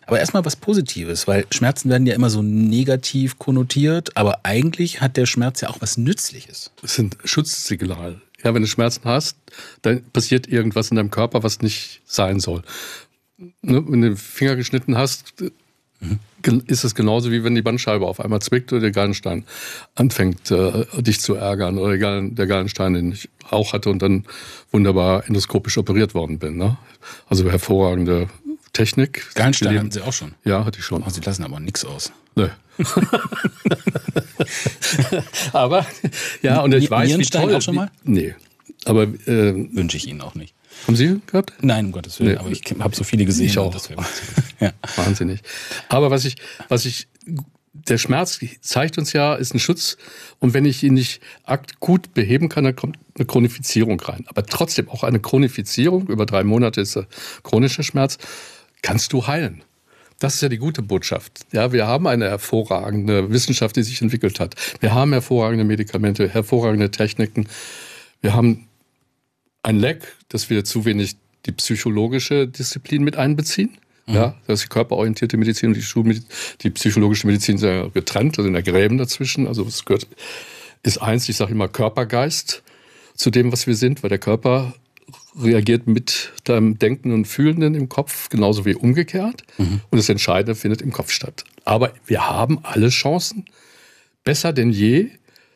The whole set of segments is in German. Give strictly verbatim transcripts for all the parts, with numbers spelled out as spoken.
Aber erstmal was Positives, weil Schmerzen werden ja immer so negativ konnotiert, aber eigentlich hat der Schmerz ja auch was Nützliches. Es sind Schutzsignale. Ja, wenn du Schmerzen hast, dann passiert irgendwas in deinem Körper, was nicht sein soll. Ne, wenn du den Finger geschnitten hast, mhm. ist es genauso, wie wenn die Bandscheibe auf einmal zwickt oder der Gallenstein anfängt, äh, dich zu ärgern. Oder der Gallenstein, den ich auch hatte und dann wunderbar endoskopisch operiert worden bin. Ne? Also hervorragende Technik. Gallenstein hatten Sie auch schon? Ja, hatte ich schon. Oh, Sie lassen aber nichts aus. Nö. aber, ja, und ich weiß, wie toll... auch schon mal? Nee, aber... Äh, wünsche ich Ihnen auch nicht. Haben Sie gehabt? Nein, um Gottes Willen, nee. Aber ich habe so viele gesehen. Ich auch. Ja. Wahnsinnig. Aber was ich, was ich... Der Schmerz zeigt uns ja, ist ein Schutz. Und wenn ich ihn nicht gut beheben kann, dann kommt eine Chronifizierung rein. Aber trotzdem, auch eine Chronifizierung, über drei Monate ist der chronische Schmerz, kannst du heilen. Das ist ja die gute Botschaft. Ja, wir haben eine hervorragende Wissenschaft, die sich entwickelt hat. Wir haben hervorragende Medikamente, hervorragende Techniken. Wir haben ein Leck, dass wir zu wenig die psychologische Disziplin mit einbeziehen. Mhm. Ja, das ist die körperorientierte Medizin und die, Schulmedizin, die psychologische Medizin sind ja getrennt, da sind ja Gräben dazwischen. Also es gehört, ist eins, ich sage immer Körpergeist zu dem, was wir sind, weil der Körper reagiert mit deinem Denken und Fühlenden im Kopf, genauso wie umgekehrt. Mhm. Und das Entscheidende findet im Kopf statt. Aber wir haben alle Chancen, besser denn je,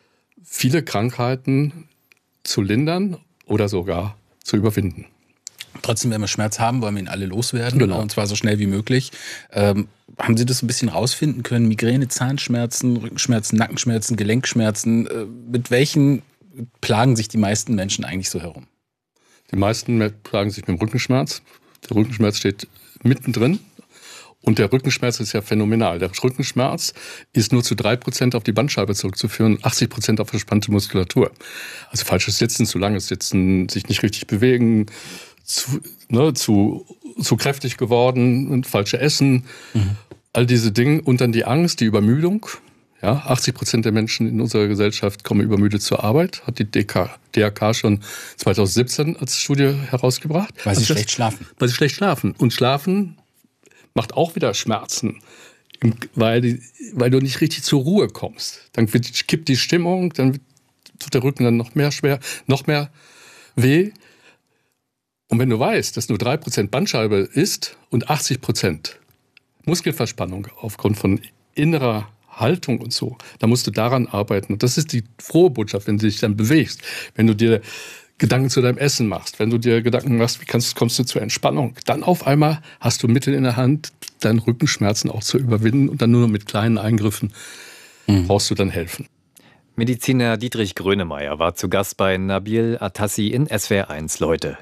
viele Krankheiten zu lindern oder sogar zu überwinden. Trotzdem, wenn wir Schmerz haben, wollen wir ihn alle loswerden. Genau. Und zwar so schnell wie möglich. Ähm, haben Sie das ein bisschen rausfinden können? Migräne, Zahnschmerzen, Rückenschmerzen, Nackenschmerzen, Gelenkschmerzen. Äh, mit welchen plagen sich die meisten Menschen eigentlich so herum? Die meisten plagen sich mit dem Rückenschmerz. Der Rückenschmerz steht mittendrin. Und der Rückenschmerz ist ja phänomenal. Der Rückenschmerz ist nur zu drei Prozent auf die Bandscheibe zurückzuführen, achtzig Prozent auf verspannte Muskulatur. Also falsches Sitzen, zu langes Sitzen, sich nicht richtig bewegen, zu, ne, zu, zu kräftig geworden und falsche Essen. Mhm. All diese Dinge. Und dann die Angst, die Übermüdung. Ja, achtzig Prozent der Menschen in unserer Gesellschaft kommen übermüdet zur Arbeit. Hat die D R K schon zwanzig siebzehn als Studie herausgebracht. Weil sie also schlecht schlafen. Weil sie schlecht schlafen. Und Schlafen macht auch wieder Schmerzen, weil, die, weil du nicht richtig zur Ruhe kommst. Dann wird, kippt die Stimmung, dann tut der Rücken dann noch mehr schwer, noch mehr weh. Und wenn du weißt, dass nur drei Prozent Bandscheibe ist und achtzig Prozent Muskelverspannung aufgrund von innerer Haltung und so, dann musst du daran arbeiten. Und das ist die frohe Botschaft, wenn du dich dann bewegst, wenn du dir Gedanken zu deinem Essen machst, wenn du dir Gedanken machst, wie kannst, kommst du zur Entspannung, dann auf einmal hast du Mittel in der Hand, deinen Rückenschmerzen auch zu überwinden und dann nur noch mit kleinen Eingriffen mhm. brauchst du dann helfen. Mediziner Dietrich Grönemeyer war zu Gast bei Nabil Atassi in S W R eins Leute.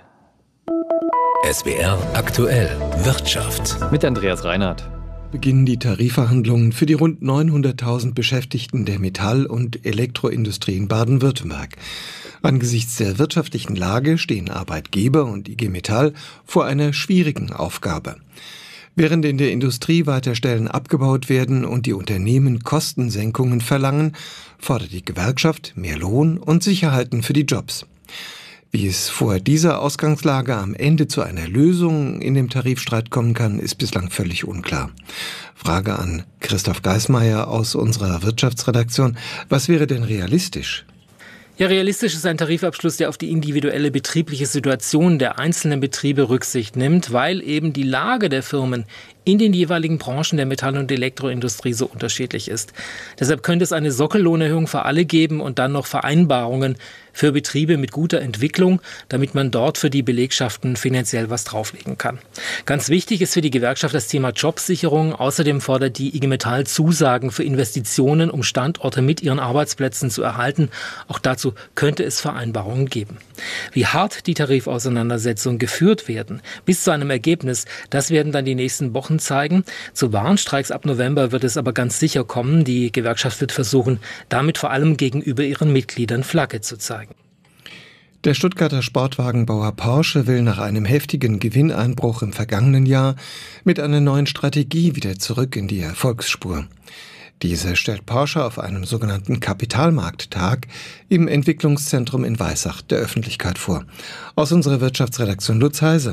S W R aktuell Wirtschaft. Mit Andreas Reinhardt. Beginnen die Tarifverhandlungen für die rund neunhunderttausend Beschäftigten der Metall- und Elektroindustrie in Baden-Württemberg. Angesichts der wirtschaftlichen Lage stehen Arbeitgeber und I G Metall vor einer schwierigen Aufgabe. Während in der Industrie weiter Stellen abgebaut werden und die Unternehmen Kostensenkungen verlangen, fordert die Gewerkschaft mehr Lohn und Sicherheiten für die Jobs. Wie es vor dieser Ausgangslage am Ende zu einer Lösung in dem Tarifstreit kommen kann, ist bislang völlig unklar. Frage an Christoph Geismeier aus unserer Wirtschaftsredaktion. Was wäre denn realistisch? Ja, realistisch ist ein Tarifabschluss, der auf die individuelle betriebliche Situation der einzelnen Betriebe Rücksicht nimmt, weil eben die Lage der Firmen in den jeweiligen Branchen der Metall- und Elektroindustrie so unterschiedlich ist. Deshalb könnte es eine Sockellohnerhöhung für alle geben und dann noch Vereinbarungen für Betriebe mit guter Entwicklung, damit man dort für die Belegschaften finanziell was drauflegen kann. Ganz wichtig ist für die Gewerkschaft das Thema Jobsicherung. Außerdem fordert die I G Metall Zusagen für Investitionen, um Standorte mit ihren Arbeitsplätzen zu erhalten. Auch dazu könnte es Vereinbarungen geben. Wie hart die Tarifauseinandersetzungen geführt werden, bis zu einem Ergebnis, das werden dann die nächsten Wochen zeigen. Zu Warnstreiks ab November wird es aber ganz sicher kommen. Die Gewerkschaft wird versuchen, damit vor allem gegenüber ihren Mitgliedern Flagge zu zeigen. Der Stuttgarter Sportwagenbauer Porsche will nach einem heftigen Gewinneinbruch im vergangenen Jahr mit einer neuen Strategie wieder zurück in die Erfolgsspur. Diese stellt Porsche auf einem sogenannten Kapitalmarkttag im Entwicklungszentrum in Weissach der Öffentlichkeit vor. Aus unserer Wirtschaftsredaktion Lutz Heise.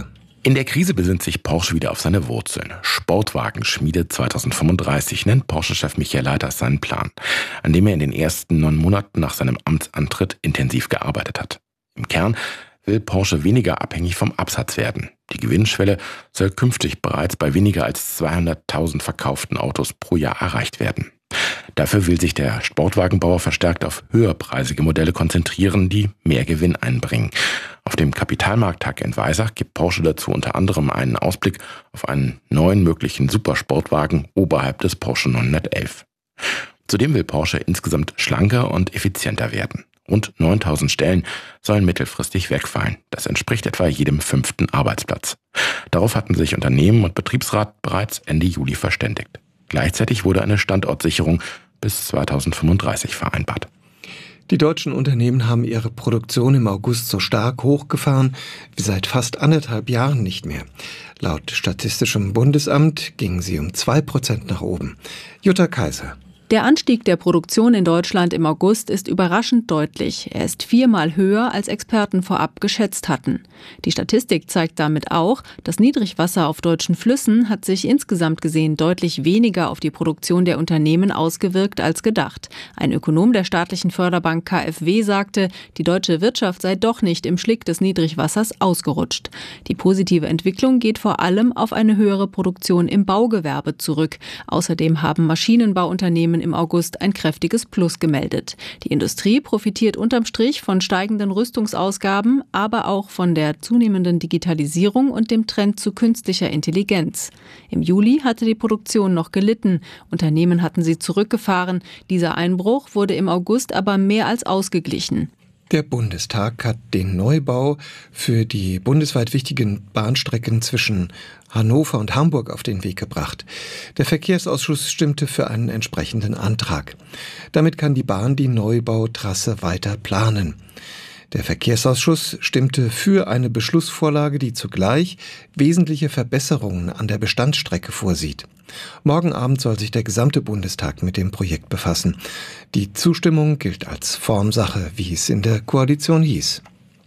In der Krise besinnt sich Porsche wieder auf seine Wurzeln. Sportwagenschmiede zweitausendfünfunddreißig nennt Porsche-Chef Michael Leiters seinen Plan, an dem er in den ersten neun Monaten nach seinem Amtsantritt intensiv gearbeitet hat. Im Kern will Porsche weniger abhängig vom Absatz werden. Die Gewinnschwelle soll künftig bereits bei weniger als zweihunderttausend verkauften Autos pro Jahr erreicht werden. Dafür will sich der Sportwagenbauer verstärkt auf höherpreisige Modelle konzentrieren, die mehr Gewinn einbringen. Auf dem Kapitalmarkttag in Weissach gibt Porsche dazu unter anderem einen Ausblick auf einen neuen möglichen Supersportwagen oberhalb des Porsche neunhundertelf. Zudem will Porsche insgesamt schlanker und effizienter werden. Rund neuntausend Stellen sollen mittelfristig wegfallen. Das entspricht etwa jedem fünften Arbeitsplatz. Darauf hatten sich Unternehmen und Betriebsrat bereits Ende Juli verständigt. Gleichzeitig wurde eine Standortsicherung bis zweitausendfünfunddreißig vereinbart. Die deutschen Unternehmen haben ihre Produktion im August so stark hochgefahren wie seit fast anderthalb Jahren nicht mehr. Laut Statistischem Bundesamt gingen sie um zwei Prozent nach oben. Jutta Kaiser. Der Anstieg der Produktion in Deutschland im August ist überraschend deutlich. Er ist viermal höher, als Experten vorab geschätzt hatten. Die Statistik zeigt damit auch, das Niedrigwasser auf deutschen Flüssen hat sich insgesamt gesehen deutlich weniger auf die Produktion der Unternehmen ausgewirkt als gedacht. Ein Ökonom der staatlichen Förderbank K f W sagte, die deutsche Wirtschaft sei doch nicht im Schlick des Niedrigwassers ausgerutscht. Die positive Entwicklung geht vor allem auf eine höhere Produktion im Baugewerbe zurück. Außerdem haben Maschinenbauunternehmen im August ein kräftiges Plus gemeldet. Die Industrie profitiert unterm Strich von steigenden Rüstungsausgaben, aber auch von der zunehmenden Digitalisierung und dem Trend zu künstlicher Intelligenz. Im Juli hatte die Produktion noch gelitten. Unternehmen hatten sie zurückgefahren. Dieser Einbruch wurde im August aber mehr als ausgeglichen. Der Bundestag hat den Neubau für die bundesweit wichtigen Bahnstrecken zwischen Hannover und Hamburg auf den Weg gebracht. Der Verkehrsausschuss stimmte für einen entsprechenden Antrag. Damit kann die Bahn die Neubautrasse weiter planen. Der Verkehrsausschuss stimmte für eine Beschlussvorlage, die zugleich wesentliche Verbesserungen an der Bestandsstrecke vorsieht. Morgen Abend soll sich der gesamte Bundestag mit dem Projekt befassen. Die Zustimmung gilt als Formsache, wie es in der Koalition hieß.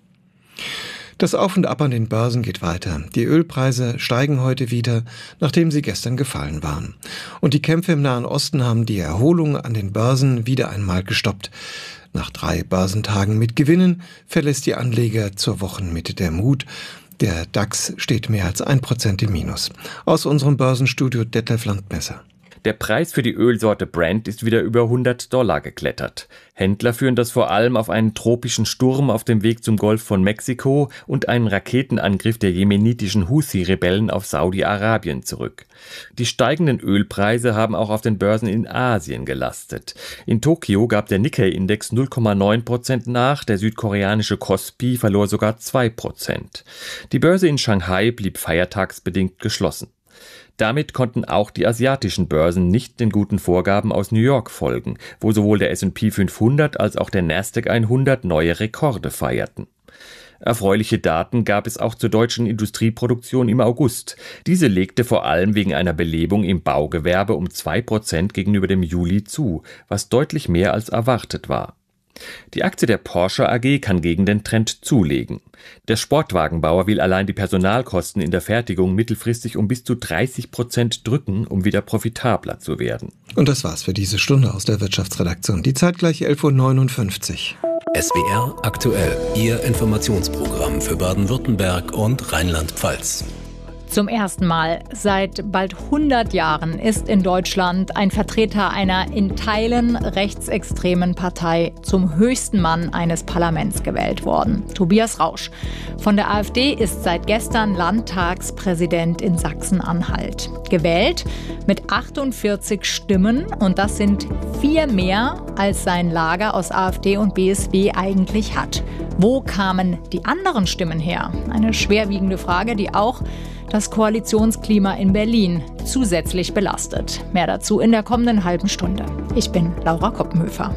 Das Auf und Ab an den Börsen geht weiter. Die Ölpreise steigen heute wieder, nachdem sie gestern gefallen waren. Und die Kämpfe im Nahen Osten haben die Erholung an den Börsen wieder einmal gestoppt. Nach drei Börsentagen mit Gewinnen verlässt die Anleger zur Wochenmitte der Mut. Der DAX steht mehr als ein Prozent im Minus. Aus unserem Börsenstudio Detlef Landmesser. Der Preis für die Ölsorte Brent ist wieder über hundert Dollar geklettert. Händler führen das vor allem auf einen tropischen Sturm auf dem Weg zum Golf von Mexiko und einen Raketenangriff der jemenitischen Houthi-Rebellen auf Saudi-Arabien zurück. Die steigenden Ölpreise haben auch auf den Börsen in Asien gelastet. In Tokio gab der Nikkei-Index null Komma neun Prozent nach, der südkoreanische Kospi verlor sogar zwei Prozent. Die Börse in Shanghai blieb feiertagsbedingt geschlossen. Damit konnten auch die asiatischen Börsen nicht den guten Vorgaben aus New York folgen, wo sowohl der S und P fünfhundert als auch der Nasdaq hundert neue Rekorde feierten. Erfreuliche Daten gab es auch zur deutschen Industrieproduktion im August. Diese legte vor allem wegen einer Belebung im Baugewerbe um zwei Prozent gegenüber dem Juli zu, was deutlich mehr als erwartet war. Die Aktie der Porsche A G kann gegen den Trend zulegen. Der Sportwagenbauer will allein die Personalkosten in der Fertigung mittelfristig um bis zu dreißig Prozent drücken, um wieder profitabler zu werden. Und das war's für diese Stunde aus der Wirtschaftsredaktion. Die Zeit gleich elf Uhr neunundfünfzig. S W R aktuell, Ihr Informationsprogramm für Baden-Württemberg und Rheinland-Pfalz. Zum ersten Mal seit bald hundert Jahren ist in Deutschland ein Vertreter einer in Teilen rechtsextremen Partei zum höchsten Mann eines Parlaments gewählt worden. Tobias Rausch von der AfD ist seit gestern Landtagspräsident in Sachsen-Anhalt. Gewählt mit achtundvierzig Stimmen, und das sind vier mehr, als sein Lager aus AfD und B S W eigentlich hat. Wo kamen die anderen Stimmen her? Eine schwerwiegende Frage, die auch das Koalitionsklima in Berlin zusätzlich belastet. Mehr dazu in der kommenden halben Stunde. Ich bin Laura Koppenhöfer.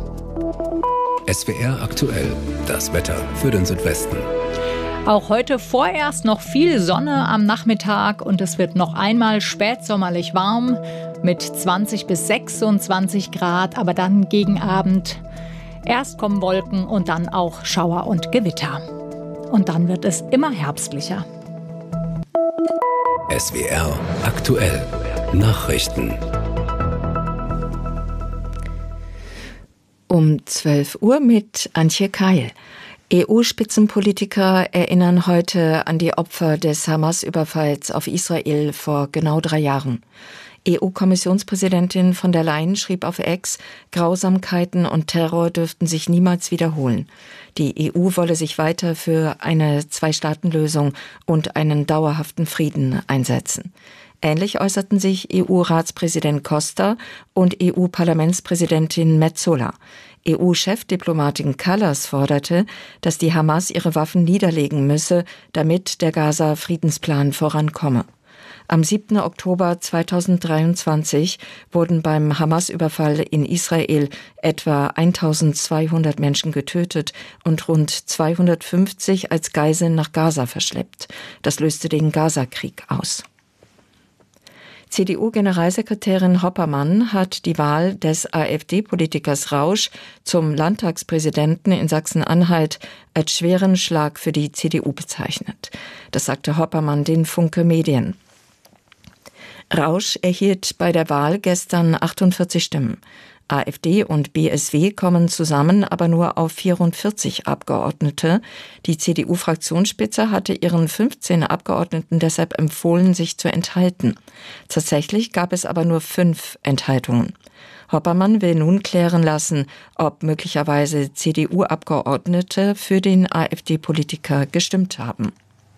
S W R aktuell, das Wetter für den Südwesten. Auch heute vorerst noch viel Sonne am Nachmittag und es wird noch einmal spätsommerlich warm mit zwanzig bis sechsundzwanzig Grad, aber dann gegen Abend erst kommen Wolken und dann auch Schauer und Gewitter. Und dann wird es immer herbstlicher. S W R aktuell Nachrichten. Um zwölf Uhr mit Antje Keil. E U-Spitzenpolitiker erinnern heute an die Opfer des Hamas-Überfalls auf Israel vor genau drei Jahren. E U-Kommissionspräsidentin von der Leyen schrieb auf X, Grausamkeiten und Terror dürften sich niemals wiederholen. Die E U wolle sich weiter für eine Zwei-Staaten-Lösung und einen dauerhaften Frieden einsetzen. Ähnlich äußerten sich E U-Ratspräsident Costa und E U-Parlamentspräsidentin Metsola. E U-Chefdiplomatin Kallas forderte, dass die Hamas ihre Waffen niederlegen müsse, damit der Gaza-Friedensplan vorankomme. Am siebten Oktober zweitausenddreiundzwanzig wurden beim Hamas-Überfall in Israel etwa eintausendzweihundert Menschen getötet und rund zweihundertfünfzig als Geiseln nach Gaza verschleppt. Das löste den Gaza-Krieg aus. C D U-Generalsekretärin Hoppermann hat die Wahl des AfD-Politikers Rausch zum Landtagspräsidenten in Sachsen-Anhalt als schweren Schlag für die C D U bezeichnet. Das sagte Hoppermann den Funke Medien. Rausch erhielt bei der Wahl gestern achtundvierzig Stimmen. AfD und B S W kommen zusammen aber nur auf vierundvierzig Abgeordnete. Die C D U-Fraktionsspitze hatte ihren fünfzehn Abgeordneten deshalb empfohlen, sich zu enthalten. Tatsächlich gab es aber nur fünf Enthaltungen. Hoppermann will nun klären lassen, ob möglicherweise C D U-Abgeordnete für den AfD-Politiker gestimmt haben.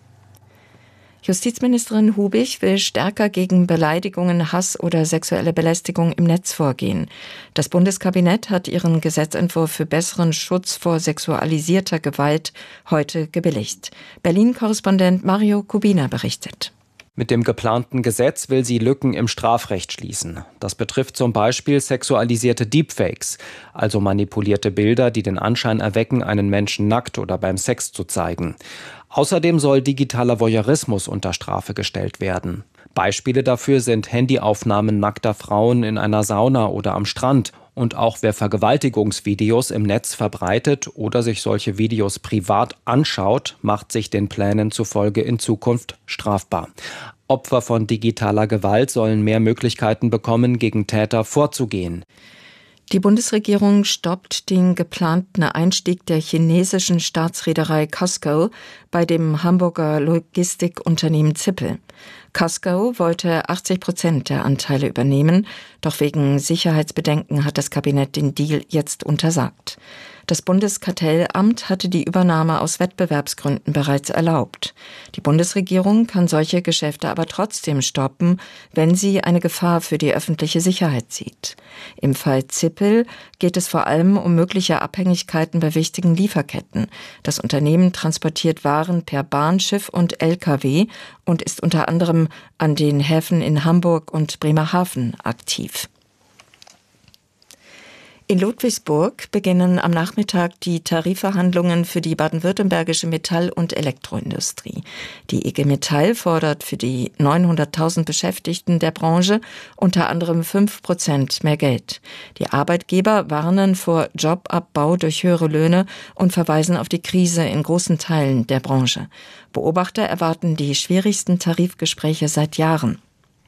Justizministerin Hubig will stärker gegen Beleidigungen, Hass oder sexuelle Belästigung im Netz vorgehen. Das Bundeskabinett hat ihren Gesetzentwurf für besseren Schutz vor sexualisierter Gewalt heute gebilligt. Berlin-Korrespondent Mario Kubina berichtet. Mit dem geplanten Gesetz will sie Lücken im Strafrecht schließen. Das betrifft zum Beispiel sexualisierte Deepfakes, also manipulierte Bilder, die den Anschein erwecken, einen Menschen nackt oder beim Sex zu zeigen. Außerdem soll digitaler Voyeurismus unter Strafe gestellt werden. Beispiele dafür sind Handyaufnahmen nackter Frauen in einer Sauna oder am Strand. Und auch wer Vergewaltigungsvideos im Netz verbreitet oder sich solche Videos privat anschaut, macht sich den Plänen zufolge in Zukunft strafbar. Opfer von digitaler Gewalt sollen mehr Möglichkeiten bekommen, gegen Täter vorzugehen. Die Bundesregierung stoppt den geplanten Einstieg der chinesischen Staatsreederei COSCO bei dem Hamburger Logistikunternehmen Zippel. COSCO wollte achtzig Prozent der Anteile übernehmen, doch wegen Sicherheitsbedenken hat das Kabinett den Deal jetzt untersagt. Das Bundeskartellamt hatte die Übernahme aus Wettbewerbsgründen bereits erlaubt. Die Bundesregierung kann solche Geschäfte aber trotzdem stoppen, wenn sie eine Gefahr für die öffentliche Sicherheit sieht. Im Fall Zippel geht es vor allem um mögliche Abhängigkeiten bei wichtigen Lieferketten. Das Unternehmen transportiert Waren per Bahn, Schiff und L K W und ist unter anderem an den Häfen in Hamburg und Bremerhaven aktiv. In Ludwigsburg beginnen am Nachmittag die Tarifverhandlungen für die baden-württembergische Metall- und Elektroindustrie. Die I G Metall fordert für die neunhunderttausend Beschäftigten der Branche unter anderem fünf Prozent mehr Geld. Die Arbeitgeber warnen vor Jobabbau durch höhere Löhne und verweisen auf die Krise in großen Teilen der Branche. Beobachter erwarten die schwierigsten Tarifgespräche seit Jahren.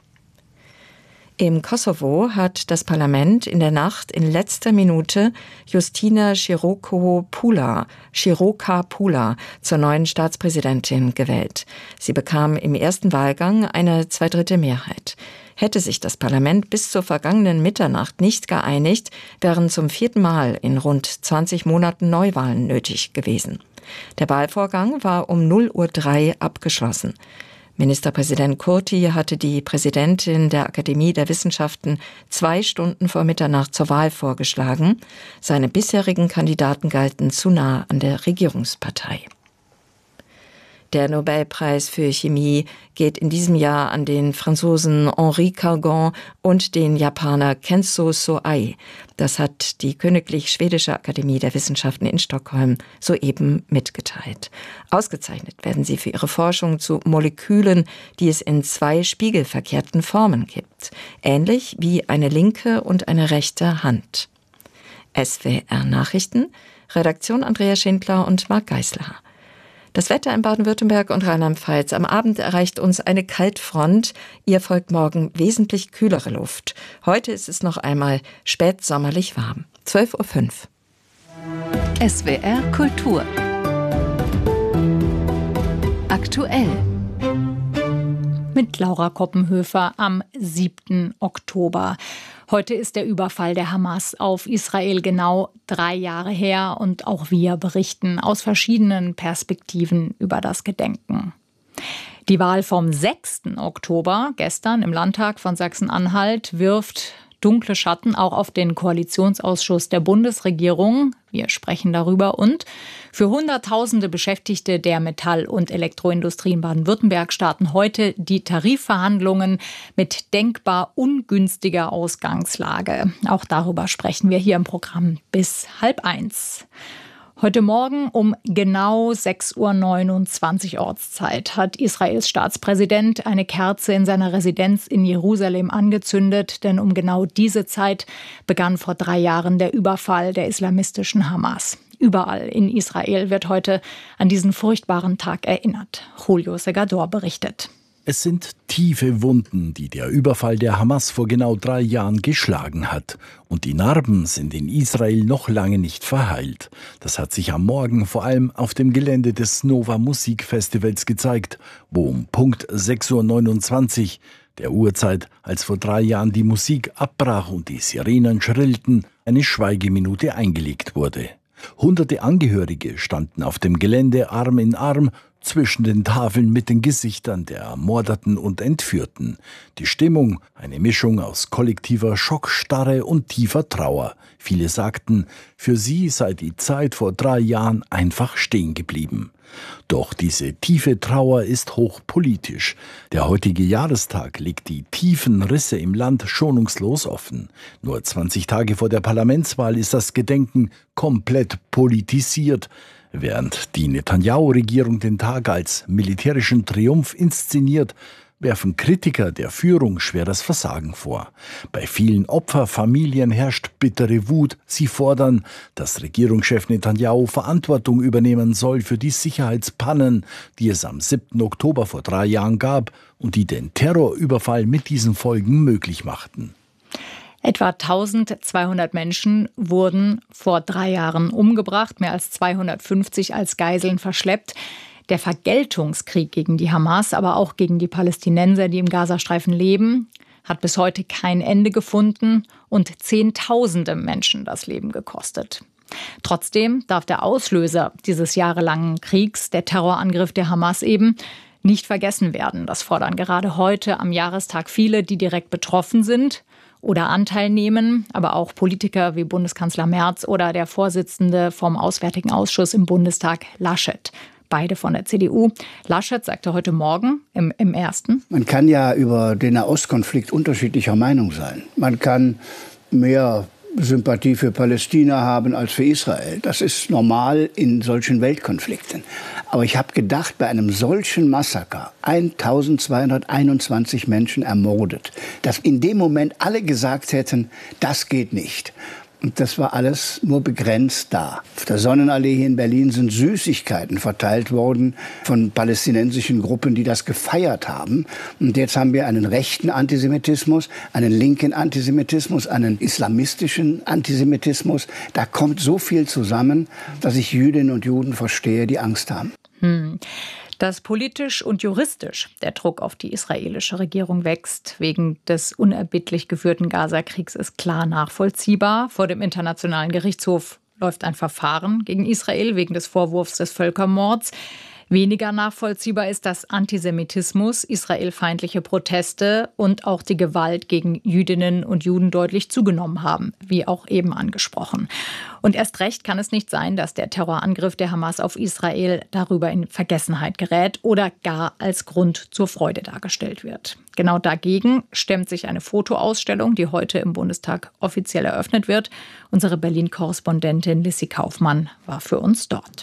Im Kosovo hat das Parlament in der Nacht in letzter Minute Justina Široko-Pula, Široka-Pula zur neuen Staatspräsidentin gewählt. Sie bekam im ersten Wahlgang eine Zweidrittelmehrheit. Hätte sich das Parlament bis zur vergangenen Mitternacht nicht geeinigt, wären zum vierten Mal in rund zwanzig Monaten Neuwahlen nötig gewesen. Der Wahlvorgang war um null Uhr drei abgeschlossen. Ministerpräsident Kurti hatte die Präsidentin der Akademie der Wissenschaften zwei Stunden vor Mitternacht zur Wahl vorgeschlagen. Seine bisherigen Kandidaten galten zu nah an der Regierungspartei. Der Nobelpreis für Chemie geht in diesem Jahr an den Franzosen Henri Cargan und den Japaner Kenzo Soei. Das hat die Königlich Schwedische Akademie der Wissenschaften in Stockholm soeben mitgeteilt. Ausgezeichnet werden sie für ihre Forschung zu Molekülen, die es in zwei spiegelverkehrten Formen gibt. Ähnlich wie eine linke und eine rechte Hand. S W R Nachrichten, Redaktion Andrea Schindler und Marc Geisler. Das Wetter in Baden-Württemberg und Rheinland-Pfalz. Am Abend erreicht uns eine Kaltfront. Ihr folgt morgen wesentlich kühlere Luft. Heute ist es noch einmal spätsommerlich warm. zwölf Uhr fünf. S W R Kultur. Aktuell. Mit Laura Koppenhöfer am siebten Oktober. Heute ist der Überfall der Hamas auf Israel genau drei Jahre her und auch wir berichten aus verschiedenen Perspektiven über das Gedenken. Die Wahl vom sechsten Oktober, gestern im Landtag von Sachsen-Anhalt, wirft dunkle Schatten auch auf den Koalitionsausschuss der Bundesregierung. Wir sprechen darüber. Und für Hunderttausende Beschäftigte der Metall- und Elektroindustrie in Baden-Württemberg starten heute die Tarifverhandlungen mit denkbar ungünstiger Ausgangslage. Auch darüber sprechen wir hier im Programm bis halb eins. Heute Morgen um genau sechs Uhr neunundzwanzig Ortszeit hat Israels Staatspräsident eine Kerze in seiner Residenz in Jerusalem angezündet, denn um genau diese Zeit begann vor drei Jahren der Überfall der islamistischen Hamas. Überall in Israel wird heute an diesen furchtbaren Tag erinnert. Julio Segador berichtet. Es sind tiefe Wunden, die der Überfall der Hamas vor genau drei Jahren geschlagen hat. Und die Narben sind in Israel noch lange nicht verheilt. Das hat sich am Morgen vor allem auf dem Gelände des Nova Musikfestivals gezeigt, wo um Punkt sechs Uhr neunundzwanzig, der Uhrzeit, als vor drei Jahren die Musik abbrach und die Sirenen schrillten, eine Schweigeminute eingelegt wurde. Hunderte Angehörige standen auf dem Gelände Arm in Arm, zwischen den Tafeln mit den Gesichtern der Ermordeten und Entführten. Die Stimmung, eine Mischung aus kollektiver Schockstarre und tiefer Trauer. Viele sagten, für sie sei die Zeit vor drei Jahren einfach stehen geblieben. Doch diese tiefe Trauer ist hochpolitisch. Der heutige Jahrestag legt die tiefen Risse im Land schonungslos offen. Nur zwanzig Tage vor der Parlamentswahl ist das Gedenken komplett politisiert. Während die Netanyahu-Regierung den Tag als militärischen Triumph inszeniert, werfen Kritiker der Führung schweres Versagen vor. Bei vielen Opferfamilien herrscht bittere Wut. Sie fordern, dass Regierungschef Netanyahu Verantwortung übernehmen soll für die Sicherheitspannen, die es am siebten Oktober vor drei Jahren gab und die den Terrorüberfall mit diesen Folgen möglich machten. Etwa eintausendzweihundert Menschen wurden vor drei Jahren umgebracht, mehr als zweihundertfünfzig als Geiseln verschleppt. Der Vergeltungskrieg gegen die Hamas, aber auch gegen die Palästinenser, die im Gazastreifen leben, hat bis heute kein Ende gefunden und Zehntausende Menschen das Leben gekostet. Trotzdem darf der Auslöser dieses jahrelangen Kriegs, der Terrorangriff der Hamas eben, nicht vergessen werden. Das fordern gerade heute am Jahrestag viele, die direkt betroffen sind oder Anteil nehmen, aber auch Politiker wie Bundeskanzler Merz oder der Vorsitzende vom Auswärtigen Ausschuss im Bundestag, Laschet. Beide von der C D U. Laschet sagte heute Morgen im, im ersten. Man kann ja über den Nahostkonflikt unterschiedlicher Meinung sein. Man kann mehr Sympathie für Palästina haben als für Israel. Das ist normal in solchen Weltkonflikten. Aber ich habe gedacht, bei einem solchen Massaker, eintausendzweihunderteinundzwanzig Menschen ermordet, dass in dem Moment alle gesagt hätten, das geht nicht. Und das war alles nur begrenzt da. Auf der Sonnenallee hier in Berlin sind Süßigkeiten verteilt worden von palästinensischen Gruppen, die das gefeiert haben. Und jetzt haben wir einen rechten Antisemitismus, einen linken Antisemitismus, einen islamistischen Antisemitismus. Da kommt so viel zusammen, dass ich Jüdinnen und Juden verstehe, die Angst haben. Hm. Dass politisch und juristisch der Druck auf die israelische Regierung wächst wegen des unerbittlich geführten Gazakriegs ist klar nachvollziehbar. Vor dem Internationalen Gerichtshof läuft ein Verfahren gegen Israel wegen des Vorwurfs des Völkermords. Weniger nachvollziehbar ist, dass Antisemitismus, israelfeindliche Proteste und auch die Gewalt gegen Jüdinnen und Juden deutlich zugenommen haben, wie auch eben angesprochen. Und erst recht kann es nicht sein, dass der Terrorangriff der Hamas auf Israel darüber in Vergessenheit gerät oder gar als Grund zur Freude dargestellt wird. Genau dagegen stemmt sich eine Fotoausstellung, die heute im Bundestag offiziell eröffnet wird. Unsere Berlin-Korrespondentin Lissy Kaufmann war für uns dort.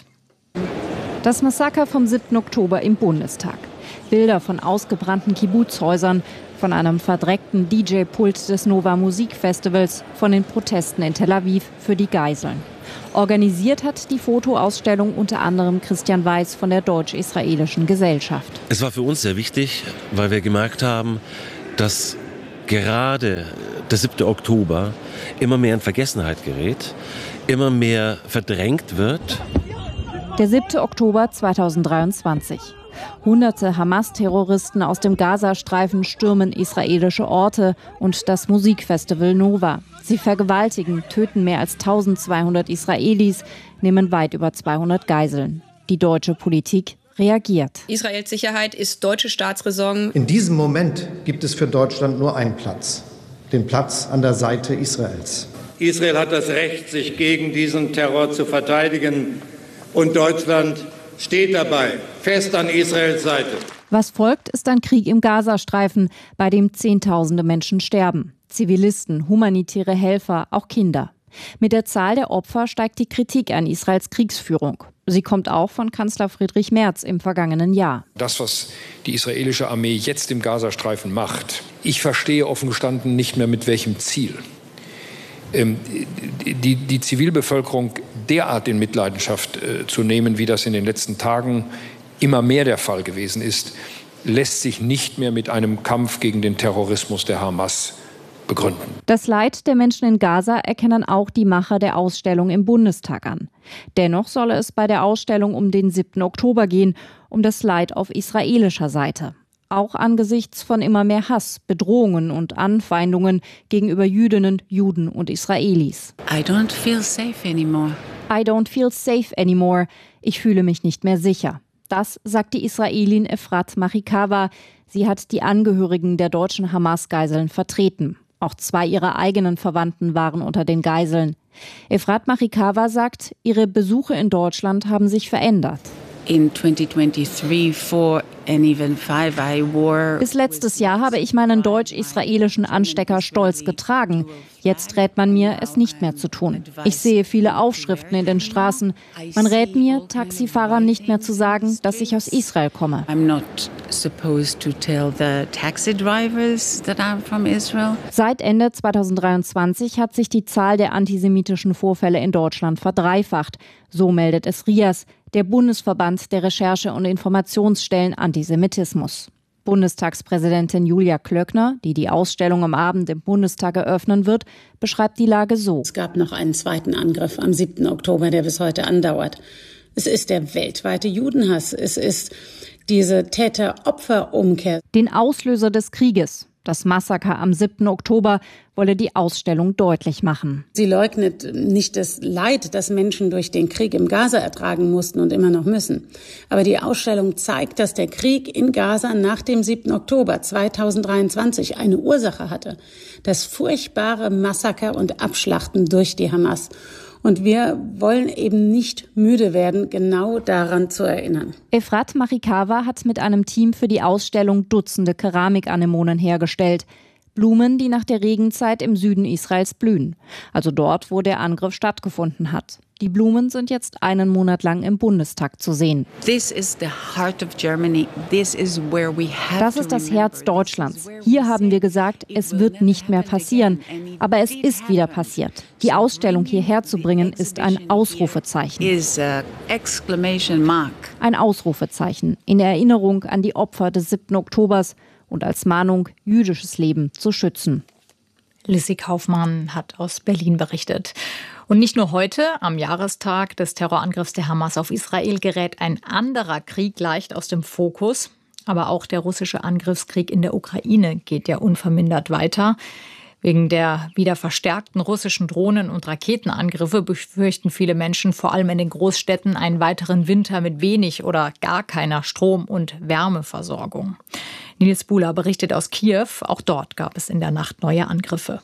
Das Massaker vom siebten Oktober im Bundestag. Bilder von ausgebrannten Kibbuzhäusern, von einem verdreckten D J-Pult des Nova Musikfestivals, von den Protesten in Tel Aviv für die Geiseln. Organisiert hat die Fotoausstellung unter anderem Christian Weiß von der Deutsch-Israelischen Gesellschaft. Es war für uns sehr wichtig, weil wir gemerkt haben, dass gerade der siebte Oktober immer mehr in Vergessenheit gerät, immer mehr verdrängt wird. Der siebte Oktober zweitausenddreiundzwanzig. Hunderte Hamas-Terroristen aus dem Gazastreifen stürmen israelische Orte und das Musikfestival Nova. Sie vergewaltigen, töten mehr als eintausendzweihundert Israelis, nehmen weit über zweihundert Geiseln. Die deutsche Politik reagiert. Israels Sicherheit ist deutsche Staatsräson. In diesem Moment gibt es für Deutschland nur einen Platz, den Platz an der Seite Israels. Israel hat das Recht, sich gegen diesen Terror zu verteidigen, und Deutschland steht dabei, fest an Israels Seite. Was folgt, ist ein Krieg im Gazastreifen, bei dem Zehntausende Menschen sterben. Zivilisten, humanitäre Helfer, auch Kinder. Mit der Zahl der Opfer steigt die Kritik an Israels Kriegsführung. Sie kommt auch von Kanzler Friedrich Merz im vergangenen Jahr. Das, was die israelische Armee jetzt im Gazastreifen macht, ich verstehe offen gestanden nicht mehr mit welchem Ziel. Ähm, die, die Zivilbevölkerung derart in Mitleidenschaft äh, zu nehmen, wie das in den letzten Tagen immer mehr der Fall gewesen ist, lässt sich nicht mehr mit einem Kampf gegen den Terrorismus der Hamas begründen. Das Leid der Menschen in Gaza erkennen auch die Macher der Ausstellung im Bundestag an. Dennoch solle es bei der Ausstellung um den siebten Oktober gehen, um das Leid auf israelischer Seite. Auch angesichts von immer mehr Hass, Bedrohungen und Anfeindungen gegenüber Jüdinnen, Juden und Israelis. I don't feel safe anymore. I don't feel safe anymore. Ich fühle mich nicht mehr sicher. Das sagt die Israelin Efrat Machikawa. Sie hat die Angehörigen der deutschen Hamas-Geiseln vertreten. Auch zwei ihrer eigenen Verwandten waren unter den Geiseln. Efrat Machikawa sagt, ihre Besuche in Deutschland haben sich verändert. In twenty twenty-three, four and even five, I wore. Bis letztes Jahr habe ich meinen deutsch-israelischen Anstecker stolz getragen. Jetzt rät man mir, es nicht mehr zu tun. Ich sehe viele Aufschriften in den Straßen. Man rät mir, Taxifahrern nicht mehr zu sagen, dass ich aus Israel komme. I'm not supposed to tell the taxi drivers that I'm from Israel. Seit Ende zweitausenddreiundzwanzig hat sich die Zahl der antisemitischen Vorfälle in Deutschland verdreifacht. So meldet es RIAS, der Bundesverband der Recherche- und Informationsstellen Antisemitismus. Bundestagspräsidentin Julia Klöckner, die die Ausstellung am Abend im Bundestag eröffnen wird, beschreibt die Lage so. Es gab noch einen zweiten Angriff am siebten Oktober, der bis heute andauert. Es ist der weltweite Judenhass. Es ist diese Täter-Opfer-Umkehr. Den Auslöser des Krieges, das Massaker am siebten Oktober, wolle die Ausstellung deutlich machen. Sie leugnet nicht das Leid, das Menschen durch den Krieg im Gaza ertragen mussten und immer noch müssen. Aber die Ausstellung zeigt, dass der Krieg in Gaza nach dem siebten Oktober zweitausenddreiundzwanzig eine Ursache hatte. Das furchtbare Massaker und Abschlachten durch die Hamas. Und wir wollen eben nicht müde werden, genau daran zu erinnern. Efrat Machikawa hat mit einem Team für die Ausstellung Dutzende Keramikanemonen hergestellt. Blumen, die nach der Regenzeit im Süden Israels blühen. Also dort, wo der Angriff stattgefunden hat. Die Blumen sind jetzt einen Monat lang im Bundestag zu sehen. This is the heart of Germany. This is where we have das ist das Herz Deutschlands. Hier haben wir gesagt, es wird nicht mehr passieren. Aber es ist wieder passiert. Die Ausstellung hierher zu bringen, ist ein Ausrufezeichen. Ein Ausrufezeichen in Erinnerung an die Opfer des siebten Oktobers und als Mahnung, jüdisches Leben zu schützen. Lissy Kaufmann hat aus Berlin berichtet. Und nicht nur heute, am Jahrestag des Terrorangriffs der Hamas auf Israel, gerät ein anderer Krieg leicht aus dem Fokus. Aber auch der russische Angriffskrieg in der Ukraine geht ja unvermindert weiter. Wegen der wieder verstärkten russischen Drohnen- und Raketenangriffe befürchten viele Menschen, vor allem in den Großstädten, einen weiteren Winter mit wenig oder gar keiner Strom- und Wärmeversorgung. Nils Buhler berichtet aus Kiew. Auch dort gab es in der Nacht neue Angriffe.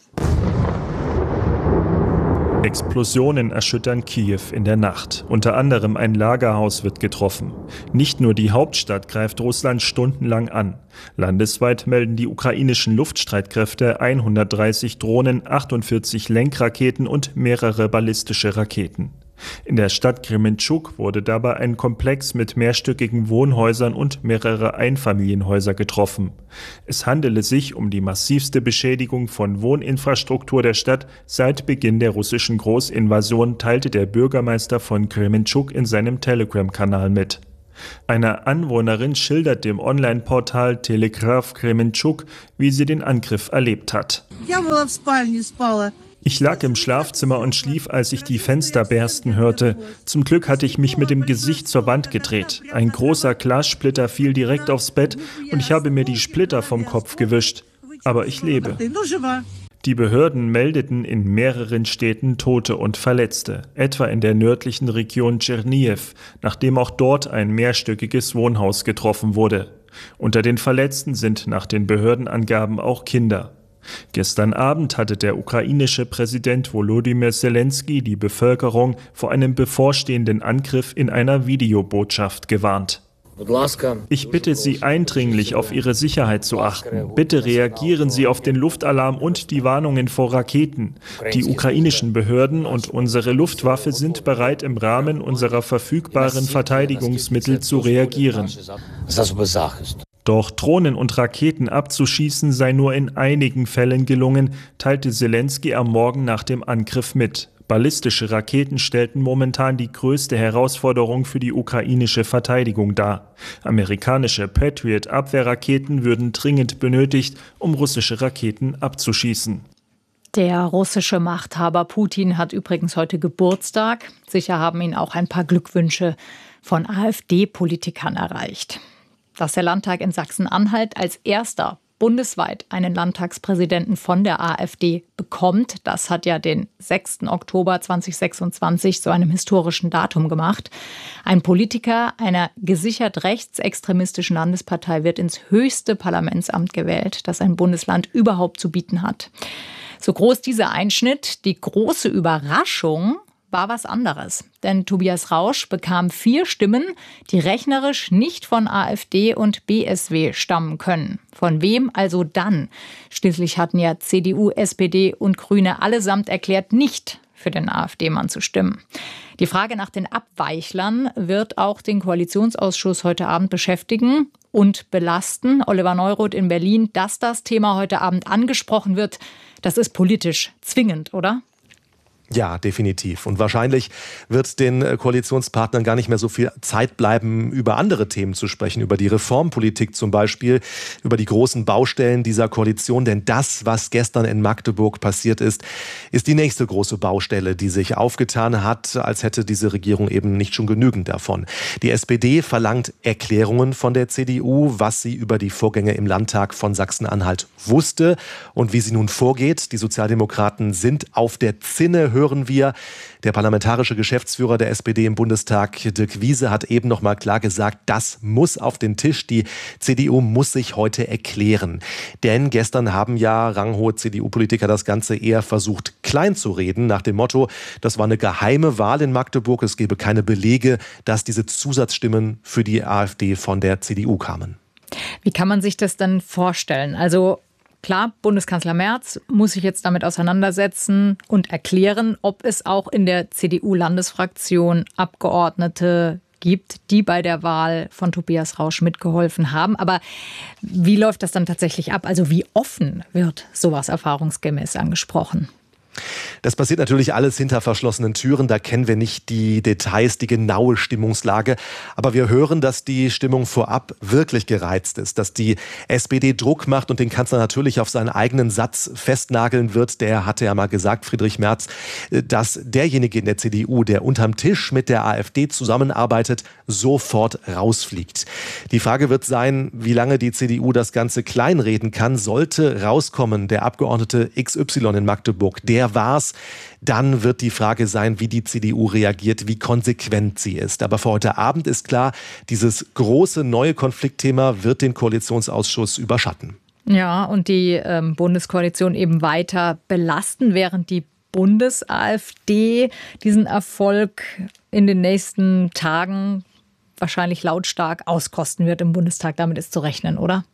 Explosionen erschüttern Kiew in der Nacht. Unter anderem ein Lagerhaus wird getroffen. Nicht nur die Hauptstadt greift Russland stundenlang an. Landesweit melden die ukrainischen Luftstreitkräfte hundertdreißig Drohnen, achtundvierzig Lenkraketen und mehrere ballistische Raketen. In der Stadt Krementschuk wurde dabei ein Komplex mit mehrstöckigen Wohnhäusern und mehrere Einfamilienhäuser getroffen. Es handele sich um die massivste Beschädigung von Wohninfrastruktur der Stadt seit Beginn der russischen Großinvasion, teilte der Bürgermeister von Krementschuk in seinem Telegram-Kanal mit. Eine Anwohnerin schildert dem Online-Portal Telegraph Krementschuk, wie sie den Angriff erlebt hat. Ich lag im Schlafzimmer und schlief, als ich die Fenster bersten hörte. Zum Glück hatte ich mich mit dem Gesicht zur Wand gedreht. Ein großer Glassplitter fiel direkt aufs Bett und ich habe mir die Splitter vom Kopf gewischt. Aber ich lebe. Die Behörden meldeten in mehreren Städten Tote und Verletzte, etwa in der nördlichen Region Tschernihiv, nachdem auch dort ein mehrstöckiges Wohnhaus getroffen wurde. Unter den Verletzten sind nach den Behördenangaben auch Kinder. Gestern Abend hatte der ukrainische Präsident Volodymyr Zelensky die Bevölkerung vor einem bevorstehenden Angriff in einer Videobotschaft gewarnt. Ich bitte Sie eindringlich, auf Ihre Sicherheit zu achten. Bitte reagieren Sie auf den Luftalarm und die Warnungen vor Raketen. Die ukrainischen Behörden und unsere Luftwaffe sind bereit, im Rahmen unserer verfügbaren Verteidigungsmittel zu reagieren. Doch Drohnen und Raketen abzuschießen sei nur in einigen Fällen gelungen, teilte Zelensky am Morgen nach dem Angriff mit. Ballistische Raketen stellten momentan die größte Herausforderung für die ukrainische Verteidigung dar. Amerikanische Patriot-Abwehrraketen würden dringend benötigt, um russische Raketen abzuschießen. Der russische Machthaber Putin hat übrigens heute Geburtstag. Sicher haben ihn auch ein paar Glückwünsche von AfD-Politikern erreicht. Dass der Landtag in Sachsen-Anhalt als erster bundesweit einen Landtagspräsidenten von der AfD bekommt, das hat ja den sechsten Oktober zweitausendsechsundzwanzig zu einem historischen Datum gemacht. Ein Politiker einer gesichert rechtsextremistischen Landespartei wird ins höchste Parlamentsamt gewählt, das ein Bundesland überhaupt zu bieten hat. So groß dieser Einschnitt, die große Überraschung war was anderes. Denn Tobias Rausch bekam vier Stimmen, die rechnerisch nicht von AfD und B S W stammen können. Von wem also dann? Schließlich hatten ja C D U, S P D und Grüne allesamt erklärt, nicht für den AfD-Mann zu stimmen. Die Frage nach den Abweichlern wird auch den Koalitionsausschuss heute Abend beschäftigen und belasten. Oliver Neuroth in Berlin, dass das Thema heute Abend angesprochen wird, das ist politisch zwingend, oder? Ja, definitiv. Und wahrscheinlich wird den Koalitionspartnern gar nicht mehr so viel Zeit bleiben, über andere Themen zu sprechen, über die Reformpolitik zum Beispiel, über die großen Baustellen dieser Koalition. Denn das, was gestern in Magdeburg passiert ist, ist die nächste große Baustelle, die sich aufgetan hat, als hätte diese Regierung eben nicht schon genügend davon. Die S P D verlangt Erklärungen von der C D U, was sie über die Vorgänge im Landtag von Sachsen-Anhalt wusste und wie sie nun vorgeht. Die Sozialdemokraten sind auf der Zinne, hören wir. Der parlamentarische Geschäftsführer der S P D im Bundestag, Dirk Wiese, hat eben noch mal klar gesagt, das muss auf den Tisch. Die C D U muss sich heute erklären. Denn gestern haben ja ranghohe C D U-Politiker das Ganze eher versucht, klein zu reden, nach dem Motto, das war eine geheime Wahl in Magdeburg. Es gebe keine Belege, dass diese Zusatzstimmen für die AfD von der C D U kamen. Wie kann man sich das denn vorstellen? Also klar, Bundeskanzler Merz muss sich jetzt damit auseinandersetzen und erklären, ob es auch in der C D U-Landesfraktion Abgeordnete gibt, die bei der Wahl von Tobias Rausch mitgeholfen haben. Aber wie läuft das dann tatsächlich ab? Also wie offen wird sowas erfahrungsgemäß angesprochen? Das passiert natürlich alles hinter verschlossenen Türen. Da kennen wir nicht die Details, die genaue Stimmungslage. Aber wir hören, dass die Stimmung vorab wirklich gereizt ist, dass die S P D Druck macht und den Kanzler natürlich auf seinen eigenen Satz festnageln wird. Der hatte ja mal gesagt, Friedrich Merz, dass derjenige in der C D U, der unterm Tisch mit der AfD zusammenarbeitet, sofort rausfliegt. Die Frage wird sein, wie lange die C D U das Ganze kleinreden kann. Sollte rauskommen, der Abgeordnete X Y in Magdeburg, der war's, dann wird die Frage sein, wie die C D U reagiert, wie konsequent sie ist. Aber für heute Abend ist klar, dieses große neue Konfliktthema wird den Koalitionsausschuss überschatten. Ja, und die ähm, Bundeskoalition eben weiter belasten, während die Bundes-AfD diesen Erfolg in den nächsten Tagen wahrscheinlich lautstark auskosten wird im Bundestag. Damit ist zu rechnen, oder?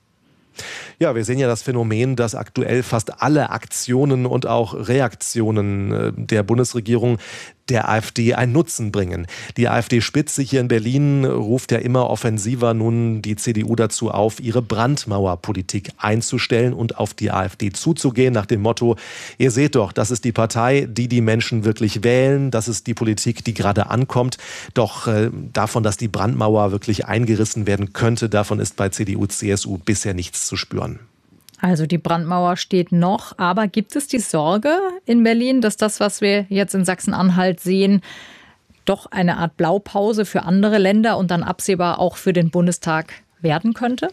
Ja, wir sehen ja das Phänomen, dass aktuell fast alle Aktionen und auch Reaktionen der Bundesregierung der AfD einen Nutzen bringen. Die AfD-Spitze hier in Berlin ruft ja immer offensiver nun die C D U dazu auf, ihre Brandmauerpolitik einzustellen und auf die AfD zuzugehen, nach dem Motto, ihr seht doch, das ist die Partei, die die Menschen wirklich wählen, das ist die Politik, die gerade ankommt. Doch äh, davon, dass die Brandmauer wirklich eingerissen werden könnte, davon ist bei C D U, C S U bisher nichts zu spüren. Also die Brandmauer steht noch, aber gibt es die Sorge in Berlin, dass das, was wir jetzt in Sachsen-Anhalt sehen, doch eine Art Blaupause für andere Länder und dann absehbar auch für den Bundestag werden könnte?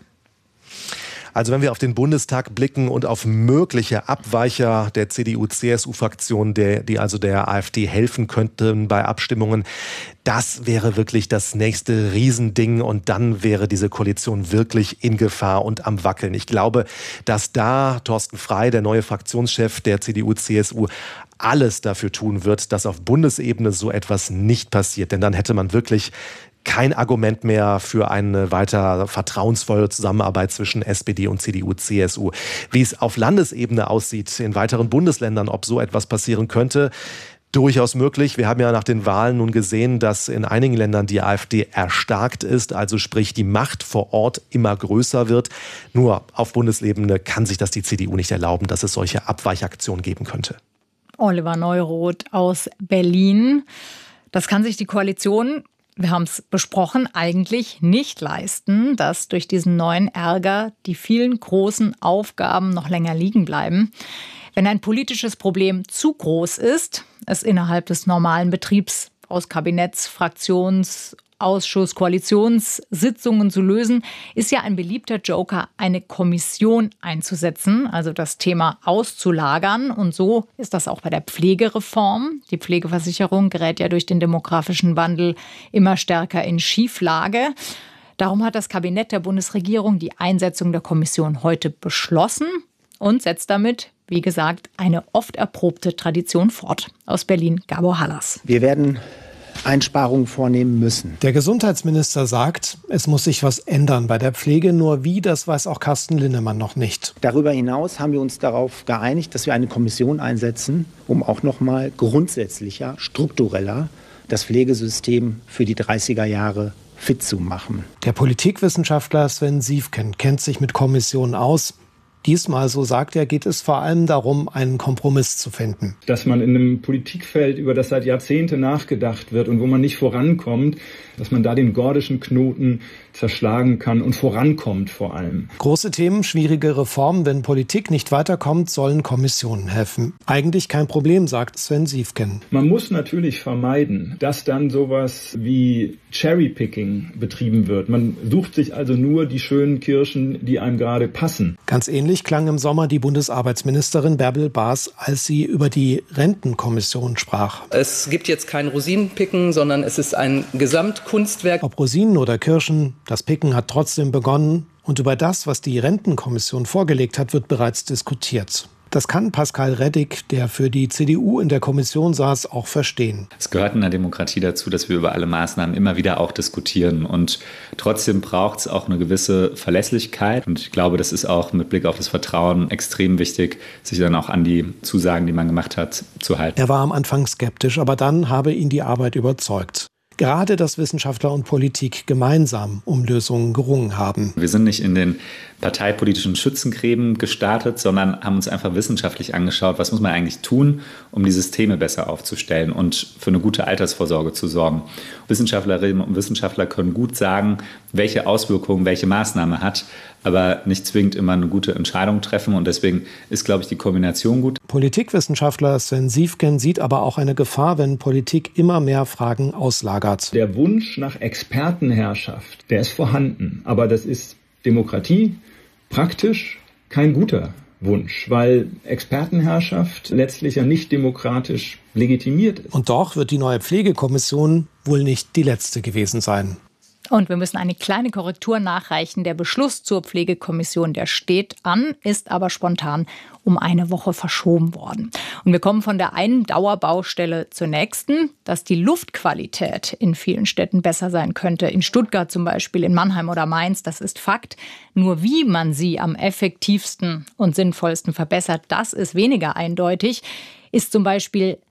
Also wenn wir auf den Bundestag blicken und auf mögliche Abweicher der C D U C S U-Fraktion, der, die also der AfD helfen könnten bei Abstimmungen, das wäre wirklich das nächste Riesending und dann wäre diese Koalition wirklich in Gefahr und am Wackeln. Ich glaube, dass da Thorsten Frey, der neue Fraktionschef der C D U C S U, alles dafür tun wird, dass auf Bundesebene so etwas nicht passiert. Denn dann hätte man wirklich kein Argument mehr für eine weiter vertrauensvolle Zusammenarbeit zwischen S P D und C D U C S U. Wie es auf Landesebene aussieht, in weiteren Bundesländern, ob so etwas passieren könnte, durchaus möglich. Wir haben ja nach den Wahlen nun gesehen, dass in einigen Ländern die AfD erstarkt ist, also sprich die Macht vor Ort immer größer wird. Nur auf Bundesebene kann sich das die C D U nicht erlauben, dass es solche Abweichaktionen geben könnte. Oliver Neuroth aus Berlin. Das kann sich die Koalition, wir haben es besprochen, eigentlich nicht leisten, dass durch diesen neuen Ärger die vielen großen Aufgaben noch länger liegen bleiben. Wenn ein politisches Problem zu groß ist, es innerhalb des normalen Betriebs aus Kabinetts-, Fraktions-, Ausschuss-, Koalitionssitzungen zu lösen, ist ja ein beliebter Joker, eine Kommission einzusetzen, also das Thema auszulagern. Und so ist das auch bei der Pflegereform. Die Pflegeversicherung gerät ja durch den demografischen Wandel immer stärker in Schieflage. Darum hat das Kabinett der Bundesregierung die Einsetzung der Kommission heute beschlossen und setzt damit, wie gesagt, eine oft erprobte Tradition fort. Aus Berlin, Gabor Hallas. Wir werden Einsparungen vornehmen müssen. Der Gesundheitsminister sagt, es muss sich was ändern bei der Pflege. Nur wie, das weiß auch Carsten Linnemann noch nicht. Darüber hinaus haben wir uns darauf geeinigt, dass wir eine Kommission einsetzen, um auch noch mal grundsätzlicher, struktureller das Pflegesystem für die dreißiger Jahre fit zu machen. Der Politikwissenschaftler Sven Siefken kennt sich mit Kommissionen aus. Diesmal, so sagt er, geht es vor allem darum, einen Kompromiss zu finden. Dass man in einem Politikfeld, über das seit Jahrzehnten nachgedacht wird und wo man nicht vorankommt, dass man da den gordischen Knoten zerschlagen kann und vorankommt vor allem. Große Themen, schwierige Reformen. Wenn Politik nicht weiterkommt, sollen Kommissionen helfen. Eigentlich kein Problem, sagt Sven Siefken. Man muss natürlich vermeiden, dass dann sowas wie Cherrypicking betrieben wird. Man sucht sich also nur die schönen Kirschen, die einem gerade passen. Ganz ähnlich klang im Sommer die Bundesarbeitsministerin Bärbel Baas, als sie über die Rentenkommission sprach. Es gibt jetzt kein Rosinenpicken, sondern es ist ein Gesamtkunstwerk. Ob Rosinen oder Kirschen, das Picken hat trotzdem begonnen. Und über das, was die Rentenkommission vorgelegt hat, wird bereits diskutiert. Das kann Pascal Reddick, der für die C D U in der Kommission saß, auch verstehen. Es gehört in der Demokratie dazu, dass wir über alle Maßnahmen immer wieder auch diskutieren. Und trotzdem braucht es auch eine gewisse Verlässlichkeit. Und ich glaube, das ist auch mit Blick auf das Vertrauen extrem wichtig, sich dann auch an die Zusagen, die man gemacht hat, zu halten. Er war am Anfang skeptisch, aber dann habe ihn die Arbeit überzeugt. Gerade, dass Wissenschaftler und Politik gemeinsam um Lösungen gerungen haben. Wir sind nicht in den parteipolitischen Schützengräben gestartet, sondern haben uns einfach wissenschaftlich angeschaut, was muss man eigentlich tun, um die Systeme besser aufzustellen und für eine gute Altersvorsorge zu sorgen. Wissenschaftlerinnen und Wissenschaftler können gut sagen, welche Auswirkungen welche Maßnahme hat, aber nicht zwingend immer eine gute Entscheidung treffen. Und deswegen ist, glaube ich, die Kombination gut. Politikwissenschaftler Sven Siefken sieht aber auch eine Gefahr, wenn Politik immer mehr Fragen auslagert. Der Wunsch nach Expertenherrschaft, der ist vorhanden. Aber das ist Demokratie praktisch kein guter Wunsch, weil Expertenherrschaft letztlich ja nicht demokratisch legitimiert ist. Und doch wird die neue Pflegekommission wohl nicht die letzte gewesen sein. Und wir müssen eine kleine Korrektur nachreichen. Der Beschluss zur Pflegekommission, der steht an, ist aber spontan um eine Woche verschoben worden. Und wir kommen von der einen Dauerbaustelle zur nächsten, dass die Luftqualität in vielen Städten besser sein könnte. In Stuttgart zum Beispiel, in Mannheim oder Mainz, das ist Fakt. Nur wie man sie am effektivsten und sinnvollsten verbessert, das ist weniger eindeutig. Ist zum Beispiel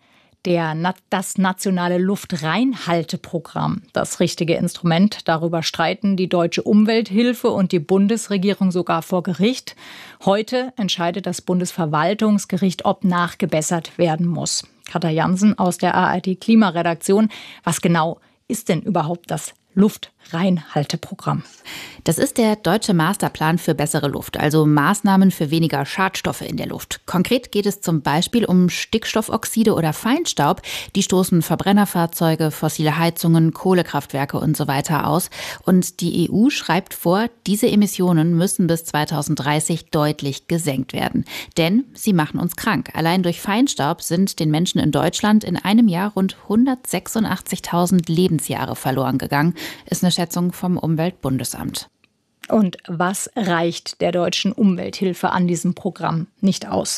Der, das nationale Luftreinhalteprogramm, das richtige Instrument. Darüber streiten die Deutsche Umwelthilfe und die Bundesregierung sogar vor Gericht. Heute entscheidet das Bundesverwaltungsgericht, ob nachgebessert werden muss. Katja Jansen aus der A R D Klimaredaktion. Was genau ist denn überhaupt das Luftreinhalteprogramm? Das ist der deutsche Masterplan für bessere Luft, also Maßnahmen für weniger Schadstoffe in der Luft. Konkret geht es zum Beispiel um Stickstoffoxide oder Feinstaub. Die stoßen Verbrennerfahrzeuge, fossile Heizungen, Kohlekraftwerke und so weiter aus. Und die E U schreibt vor, diese Emissionen müssen bis zweitausenddreißig deutlich gesenkt werden. Denn sie machen uns krank. Allein durch Feinstaub sind den Menschen in Deutschland in einem Jahr rund hundertsechsundachtzigtausend Lebensjahre verloren gegangen, ist eine Schätzung vom Umweltbundesamt. Und was reicht der Deutschen Umwelthilfe an diesem Programm nicht aus?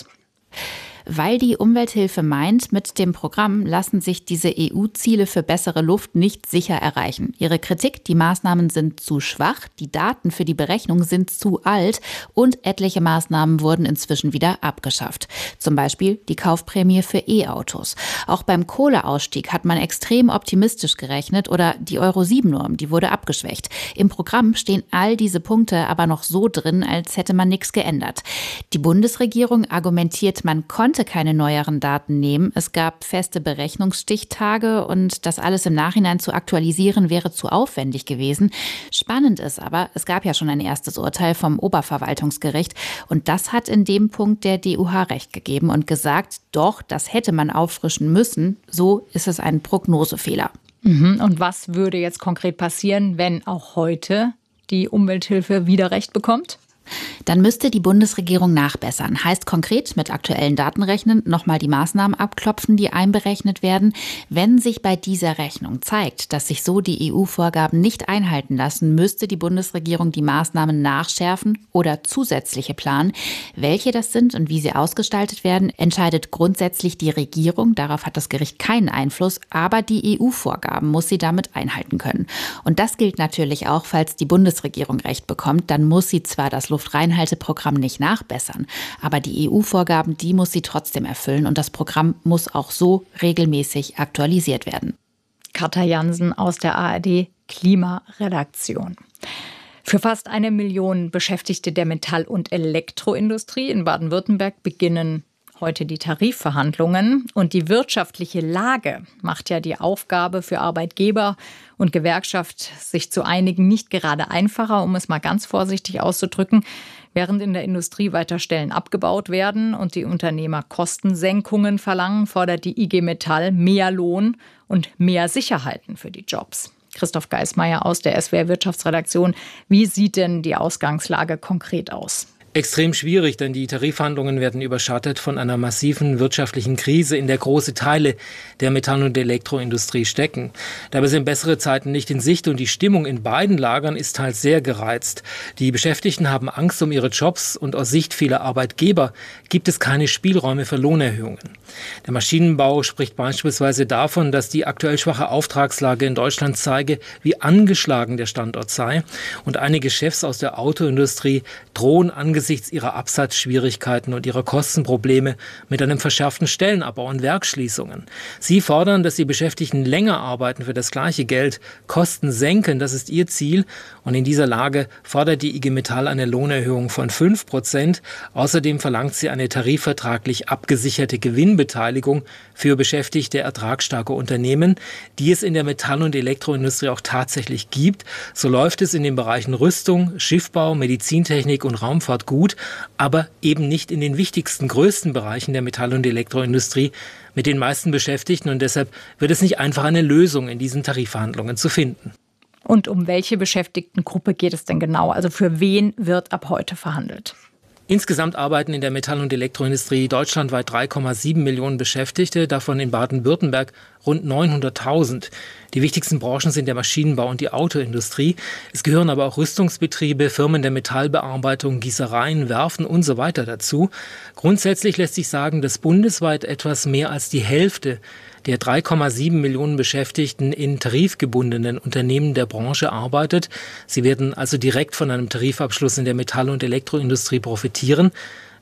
Weil die Umwelthilfe meint, mit dem Programm lassen sich diese E U-Ziele für bessere Luft nicht sicher erreichen. Ihre Kritik, die Maßnahmen sind zu schwach, die Daten für die Berechnung sind zu alt und etliche Maßnahmen wurden inzwischen wieder abgeschafft. Zum Beispiel die Kaufprämie für E-Autos. Auch beim Kohleausstieg hat man extrem optimistisch gerechnet oder die Euro sieben Norm, die wurde abgeschwächt. Im Programm stehen all diese Punkte aber noch so drin, als hätte man nichts geändert. Die Bundesregierung argumentiert, man konnte keine neueren Daten nehmen. Es gab feste Berechnungsstichtage und das alles im Nachhinein zu aktualisieren wäre zu aufwendig gewesen. Spannend ist aber, es gab ja schon ein erstes Urteil vom Oberverwaltungsgericht und das hat in dem Punkt der D U H recht gegeben und gesagt, doch, das hätte man auffrischen müssen. So ist es ein Prognosefehler. Mhm. Und was würde jetzt konkret passieren, wenn auch heute die Umwelthilfe wieder recht bekommt? Dann müsste die Bundesregierung nachbessern. Heißt konkret mit aktuellen Daten rechnen, nochmal die Maßnahmen abklopfen, die einberechnet werden. Wenn sich bei dieser Rechnung zeigt, dass sich so die E U-Vorgaben nicht einhalten lassen, müsste die Bundesregierung die Maßnahmen nachschärfen oder zusätzliche planen. Welche das sind und wie sie ausgestaltet werden, entscheidet grundsätzlich die Regierung. Darauf hat das Gericht keinen Einfluss, aber die E U-Vorgaben muss sie damit einhalten können. Und das gilt natürlich auch, falls die Bundesregierung recht bekommt, dann muss sie zwar das Luftreinhalteprogramm nicht nachbessern. Aber die E U-Vorgaben, die muss sie trotzdem erfüllen und das Programm muss auch so regelmäßig aktualisiert werden. Katja Jansen aus der A R D Klimaredaktion. Für fast eine Million Beschäftigte der Metall- und Elektroindustrie in Baden-Württemberg beginnen heute die Tarifverhandlungen. Und die wirtschaftliche Lage macht ja die Aufgabe für Arbeitgeber und Gewerkschaft, sich zu einigen, nicht gerade einfacher, um es mal ganz vorsichtig auszudrücken. Während in der Industrie weiter Stellen abgebaut werden und die Unternehmer Kostensenkungen verlangen, fordert die I G Metall mehr Lohn und mehr Sicherheiten für die Jobs. Christoph Geismeier aus der S W R Wirtschaftsredaktion. Wie sieht denn die Ausgangslage konkret aus? Extrem schwierig, denn die Tarifverhandlungen werden überschattet von einer massiven wirtschaftlichen Krise, in der große Teile der Metall- und Elektroindustrie stecken. Dabei sind bessere Zeiten nicht in Sicht und die Stimmung in beiden Lagern ist teils sehr gereizt. Die Beschäftigten haben Angst um ihre Jobs und aus Sicht vieler Arbeitgeber gibt es keine Spielräume für Lohnerhöhungen. Der Maschinenbau spricht beispielsweise davon, dass die aktuell schwache Auftragslage in Deutschland zeige, wie angeschlagen der Standort sei. Und einige Chefs aus der Autoindustrie drohen angesichts ihrer Absatzschwierigkeiten und ihrer Kostenprobleme mit einem verschärften Stellenabbau und Werksschließungen. Sie fordern, dass die Beschäftigten länger arbeiten für das gleiche Geld, Kosten senken, das ist ihr Ziel. Und in dieser Lage fordert die I G Metall eine Lohnerhöhung von fünf Prozent. Außerdem verlangt sie eine tarifvertraglich abgesicherte Gewinnbeteiligung für beschäftigte ertragsstarke Unternehmen, die es in der Metall- und Elektroindustrie auch tatsächlich gibt. So läuft es in den Bereichen Rüstung, Schiffbau, Medizintechnik und Raumfahrt gut, aber eben nicht in den wichtigsten, größten Bereichen der Metall- und Elektroindustrie mit den meisten Beschäftigten. Und deshalb wird es nicht einfach, eine Lösung in diesen Tarifverhandlungen zu finden. Und um welche Beschäftigtengruppe geht es denn genau? Also für wen wird ab heute verhandelt? Insgesamt arbeiten in der Metall- und Elektroindustrie deutschlandweit drei Komma sieben Millionen Beschäftigte, davon in Baden-Württemberg rund neunhunderttausend. Die wichtigsten Branchen sind der Maschinenbau und die Autoindustrie. Es gehören aber auch Rüstungsbetriebe, Firmen der Metallbearbeitung, Gießereien, Werften und so weiter dazu. Grundsätzlich lässt sich sagen, dass bundesweit etwas mehr als die Hälfte der drei Komma sieben Millionen Beschäftigten in tarifgebundenen Unternehmen der Branche arbeitet. Sie werden also direkt von einem Tarifabschluss in der Metall- und Elektroindustrie profitieren.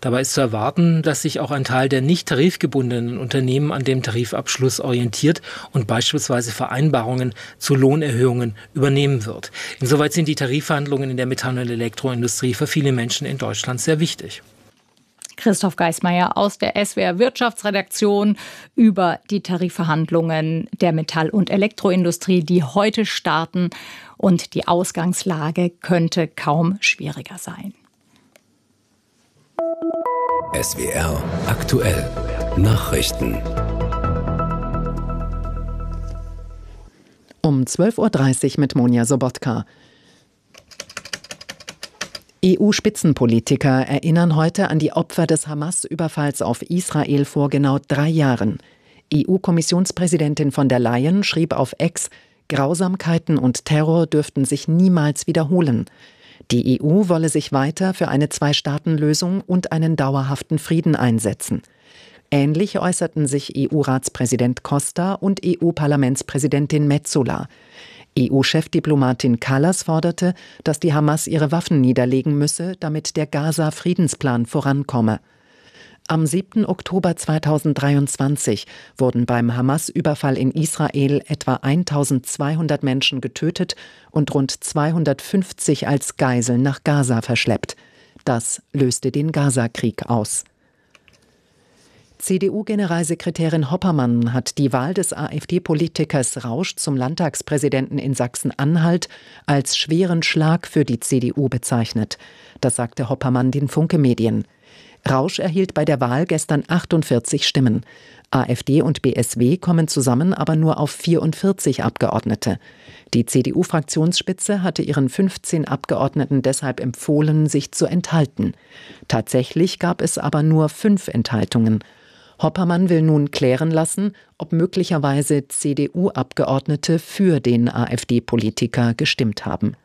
Dabei ist zu erwarten, dass sich auch ein Teil der nicht tarifgebundenen Unternehmen an dem Tarifabschluss orientiert und beispielsweise Vereinbarungen zu Lohnerhöhungen übernehmen wird. Insoweit sind die Tarifverhandlungen in der Metall- und Elektroindustrie für viele Menschen in Deutschland sehr wichtig. Christoph Geismeier aus der S W R Wirtschaftsredaktion über die Tarifverhandlungen der Metall- und Elektroindustrie, die heute starten. Und die Ausgangslage könnte kaum schwieriger sein. S W R aktuell Nachrichten. Um zwölf Uhr dreißig mit Monja Sobotka. E U-Spitzenpolitiker erinnern heute an die Opfer des Hamas-Überfalls auf Israel vor genau drei Jahren. E U-Kommissionspräsidentin von der Leyen schrieb auf X, Grausamkeiten und Terror dürften sich niemals wiederholen. Die E U wolle sich weiter für eine Zwei-Staaten-Lösung und einen dauerhaften Frieden einsetzen. Ähnlich äußerten sich E U-Ratspräsident Costa und E U-Parlamentspräsidentin Metsola. E U-Chefdiplomatin Kallas forderte, dass die Hamas ihre Waffen niederlegen müsse, damit der Gaza-Friedensplan vorankomme. Am siebten Oktober zweitausenddreiundzwanzig wurden beim Hamas-Überfall in Israel etwa eintausendzweihundert Menschen getötet und rund zweihundertfünfzig als Geiseln nach Gaza verschleppt. Das löste den Gaza-Krieg aus. C D U-Generalsekretärin Hoppermann hat die Wahl des AfD-Politikers Rausch zum Landtagspräsidenten in Sachsen-Anhalt als schweren Schlag für die C D U bezeichnet. Das sagte Hoppermann den Funke-Medien. Rausch erhielt bei der Wahl gestern achtundvierzig Stimmen. AfD und B S W kommen zusammen aber nur auf vierundvierzig Abgeordnete. Die C D U-Fraktionsspitze hatte ihren fünfzehn Abgeordneten deshalb empfohlen, sich zu enthalten. Tatsächlich gab es aber nur fünf Enthaltungen. Hoppermann will nun klären lassen, ob möglicherweise C D U-Abgeordnete für den AfD-Politiker gestimmt haben.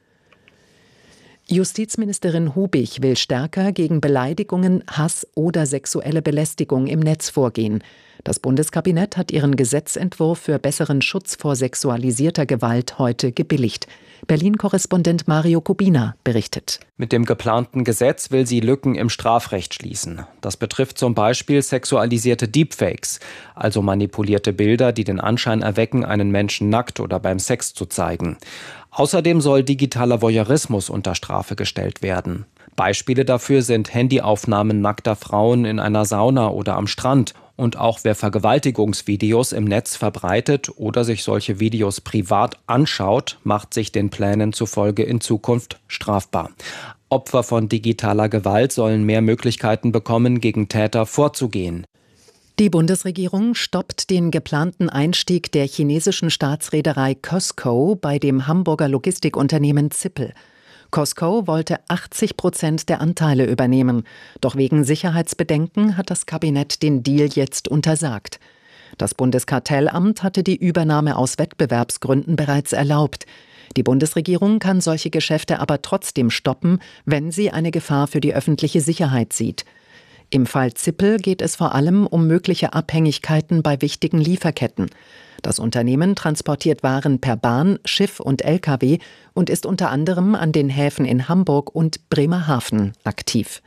Justizministerin Hubig will stärker gegen Beleidigungen, Hass oder sexuelle Belästigung im Netz vorgehen. Das Bundeskabinett hat ihren Gesetzentwurf für besseren Schutz vor sexualisierter Gewalt heute gebilligt. Berlin-Korrespondent Mario Kubina berichtet. Mit dem geplanten Gesetz will sie Lücken im Strafrecht schließen. Das betrifft zum Beispiel sexualisierte Deepfakes, also manipulierte Bilder, die den Anschein erwecken, einen Menschen nackt oder beim Sex zu zeigen. Außerdem soll digitaler Voyeurismus unter Strafe gestellt werden. Beispiele dafür sind Handyaufnahmen nackter Frauen in einer Sauna oder am Strand. Und auch wer Vergewaltigungsvideos im Netz verbreitet oder sich solche Videos privat anschaut, macht sich den Plänen zufolge in Zukunft strafbar. Opfer von digitaler Gewalt sollen mehr Möglichkeiten bekommen, gegen Täter vorzugehen. Die Bundesregierung stoppt den geplanten Einstieg der chinesischen Staatsreederei COSCO bei dem Hamburger Logistikunternehmen Zippel. COSCO wollte achtzig Prozent der Anteile übernehmen. Doch wegen Sicherheitsbedenken hat das Kabinett den Deal jetzt untersagt. Das Bundeskartellamt hatte die Übernahme aus Wettbewerbsgründen bereits erlaubt. Die Bundesregierung kann solche Geschäfte aber trotzdem stoppen, wenn sie eine Gefahr für die öffentliche Sicherheit sieht. Im Fall Zippel geht es vor allem um mögliche Abhängigkeiten bei wichtigen Lieferketten. Das Unternehmen transportiert Waren per Bahn, Schiff und L K W und ist unter anderem an den Häfen in Hamburg und Bremerhaven aktiv.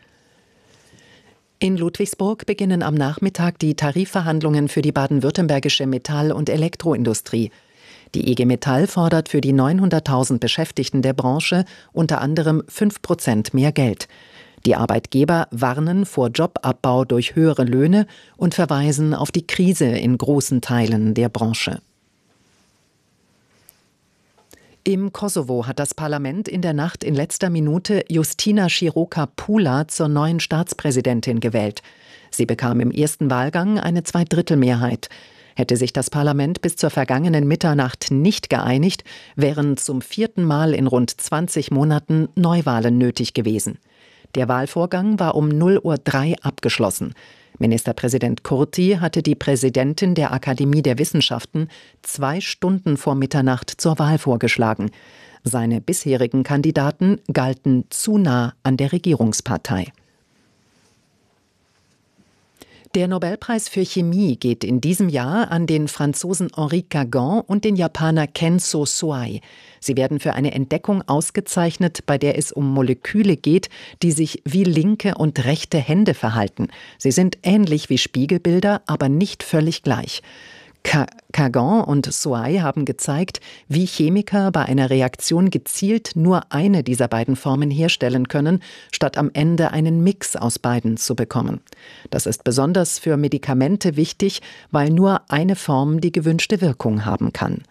In Ludwigsburg beginnen am Nachmittag die Tarifverhandlungen für die baden-württembergische Metall- und Elektroindustrie. Die I G Metall fordert für die neunhunderttausend Beschäftigten der Branche unter anderem fünf Prozent mehr Geld. Die Arbeitgeber warnen vor Jobabbau durch höhere Löhne und verweisen auf die Krise in großen Teilen der Branche. Im Kosovo hat das Parlament in der Nacht in letzter Minute Justina Široka-Pula zur neuen Staatspräsidentin gewählt. Sie bekam im ersten Wahlgang eine Zweidrittelmehrheit. Hätte sich das Parlament bis zur vergangenen Mitternacht nicht geeinigt, wären zum vierten Mal in rund zwanzig Monaten Neuwahlen nötig gewesen. Der Wahlvorgang war um null Uhr drei abgeschlossen. Ministerpräsident Kurti hatte die Präsidentin der Akademie der Wissenschaften zwei Stunden vor Mitternacht zur Wahl vorgeschlagen. Seine bisherigen Kandidaten galten zu nah an der Regierungspartei. Der Nobelpreis für Chemie geht in diesem Jahr an den Franzosen Henri Cagan und den Japaner Kenzo Suai. Sie werden für eine Entdeckung ausgezeichnet, bei der es um Moleküle geht, die sich wie linke und rechte Hände verhalten. Sie sind ähnlich wie Spiegelbilder, aber nicht völlig gleich. Cagan und Suai haben gezeigt, wie Chemiker bei einer Reaktion gezielt nur eine dieser beiden Formen herstellen können, statt am Ende einen Mix aus beiden zu bekommen. Das ist besonders für Medikamente wichtig, weil nur eine Form die gewünschte Wirkung haben kann.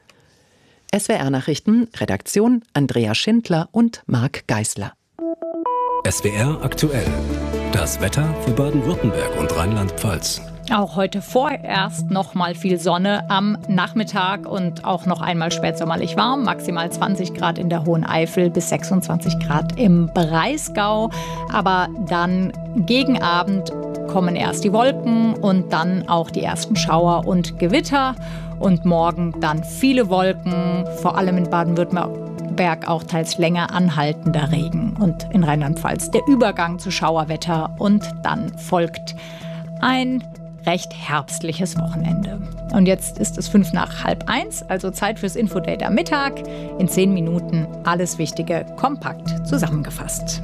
S W R-Nachrichten, Redaktion Andrea Schindler und Marc Geisler. S W R aktuell. Das Wetter für Baden-Württemberg und Rheinland-Pfalz. Auch heute vorerst noch mal viel Sonne am Nachmittag und auch noch einmal spätsommerlich warm. Maximal zwanzig Grad in der Hohen Eifel bis sechsundzwanzig Grad im Breisgau. Aber dann gegen Abend kommen erst die Wolken und dann auch die ersten Schauer und Gewitter. Und morgen dann viele Wolken, vor allem in Baden-Württemberg auch teils länger anhaltender Regen. Und in Rheinland-Pfalz der Übergang zu Schauerwetter. Und dann folgt ein recht herbstliches Wochenende. Und jetzt ist es fünf nach halb eins, also Zeit fürs Infodate am Mittag. In zehn Minuten alles Wichtige kompakt zusammengefasst.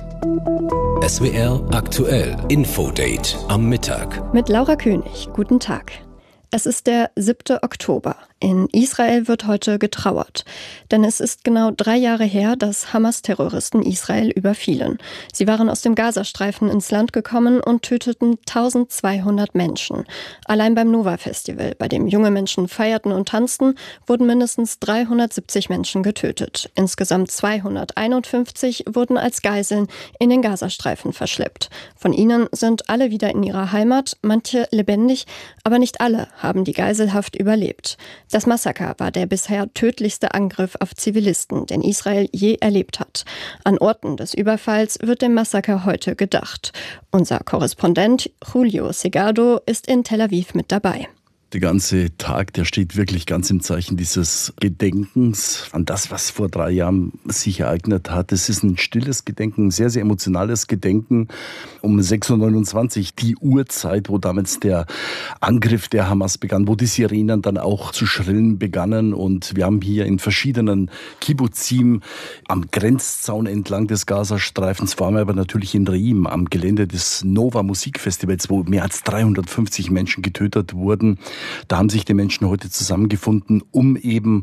S W R aktuell Infodate am Mittag. Mit Laura König. Guten Tag. Es ist der siebte Oktober. In Israel wird heute getrauert. Denn es ist genau drei Jahre her, dass Hamas-Terroristen Israel überfielen. Sie waren aus dem Gazastreifen ins Land gekommen und töteten eintausendzweihundert Menschen. Allein beim Nova-Festival, bei dem junge Menschen feierten und tanzten, wurden mindestens dreihundertsiebzig Menschen getötet. Insgesamt zweihunderteinundfünfzig wurden als Geiseln in den Gazastreifen verschleppt. Von ihnen sind alle wieder in ihrer Heimat, manche lebendig, aber nicht alle haben die Geiselhaft überlebt. Das Massaker war der bisher tödlichste Angriff auf Zivilisten, den Israel je erlebt hat. An Orten des Überfalls wird dem Massaker heute gedacht. Unser Korrespondent Julio Segado ist in Tel Aviv mit dabei. Der ganze Tag, der steht wirklich ganz im Zeichen dieses Gedenkens an das, was vor drei Jahren sich ereignet hat. Es ist ein stilles Gedenken, ein sehr, sehr emotionales Gedenken. Um sechs Uhr neunundzwanzig, die Uhrzeit, wo damals der Angriff der Hamas begann, wo die Sirenen dann auch zu schrillen begannen. Und wir haben hier in verschiedenen Kibbuzim am Grenzzaun entlang des Gazastreifens, vor allem aber natürlich in Reim, am Gelände des Nova Musikfestivals, wo mehr als dreihundertfünfzig Menschen getötet wurden. Da haben sich die Menschen heute zusammengefunden, um eben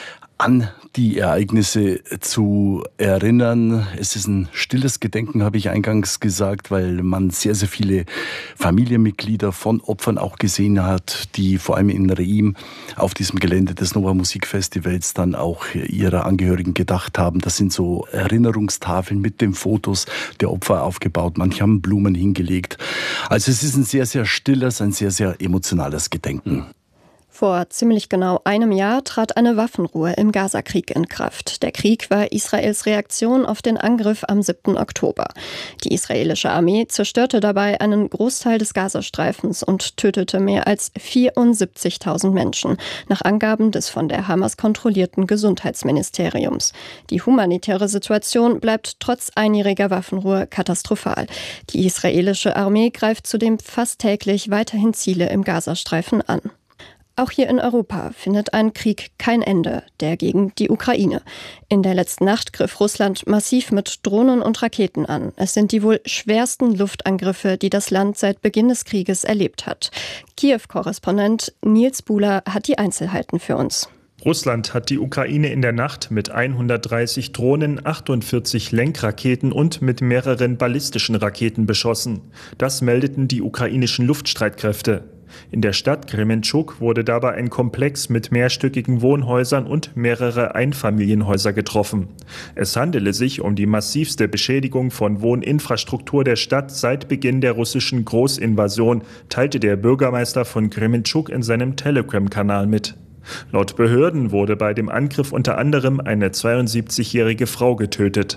an die Ereignisse zu erinnern. Es ist ein stilles Gedenken, habe ich eingangs gesagt, weil man sehr, sehr viele Familienmitglieder von Opfern auch gesehen hat, die vor allem in Reim auf diesem Gelände des Nova Musikfestivals dann auch ihrer Angehörigen gedacht haben. Das sind so Erinnerungstafeln mit den Fotos der Opfer aufgebaut. Manche haben Blumen hingelegt. Also es ist ein sehr, sehr stilles, ein sehr, sehr emotionales Gedenken. Vor ziemlich genau einem Jahr trat eine Waffenruhe im Gazakrieg in Kraft. Der Krieg war Israels Reaktion auf den Angriff am siebten Oktober. Die israelische Armee zerstörte dabei einen Großteil des Gazastreifens und tötete mehr als vierundsiebzigtausend Menschen, nach Angaben des von der Hamas kontrollierten Gesundheitsministeriums. Die humanitäre Situation bleibt trotz einjähriger Waffenruhe katastrophal. Die israelische Armee greift zudem fast täglich weiterhin Ziele im Gazastreifen an. Auch hier in Europa findet ein Krieg kein Ende, der gegen die Ukraine. In der letzten Nacht griff Russland massiv mit Drohnen und Raketen an. Es sind die wohl schwersten Luftangriffe, die das Land seit Beginn des Krieges erlebt hat. Kiew-Korrespondent Nils Buhler hat die Einzelheiten für uns. Russland hat die Ukraine in der Nacht mit hundertdreißig Drohnen, achtundvierzig Lenkraketen und mit mehreren ballistischen Raketen beschossen. Das meldeten die ukrainischen Luftstreitkräfte. In der Stadt Krementschuk wurde dabei ein Komplex mit mehrstöckigen Wohnhäusern und mehrere Einfamilienhäuser getroffen. Es handele sich um die massivste Beschädigung von Wohninfrastruktur der Stadt seit Beginn der russischen Großinvasion, teilte der Bürgermeister von Krementschuk in seinem Telegram-Kanal mit. Laut Behörden wurde bei dem Angriff unter anderem eine zweiundsiebzigjährige Frau getötet.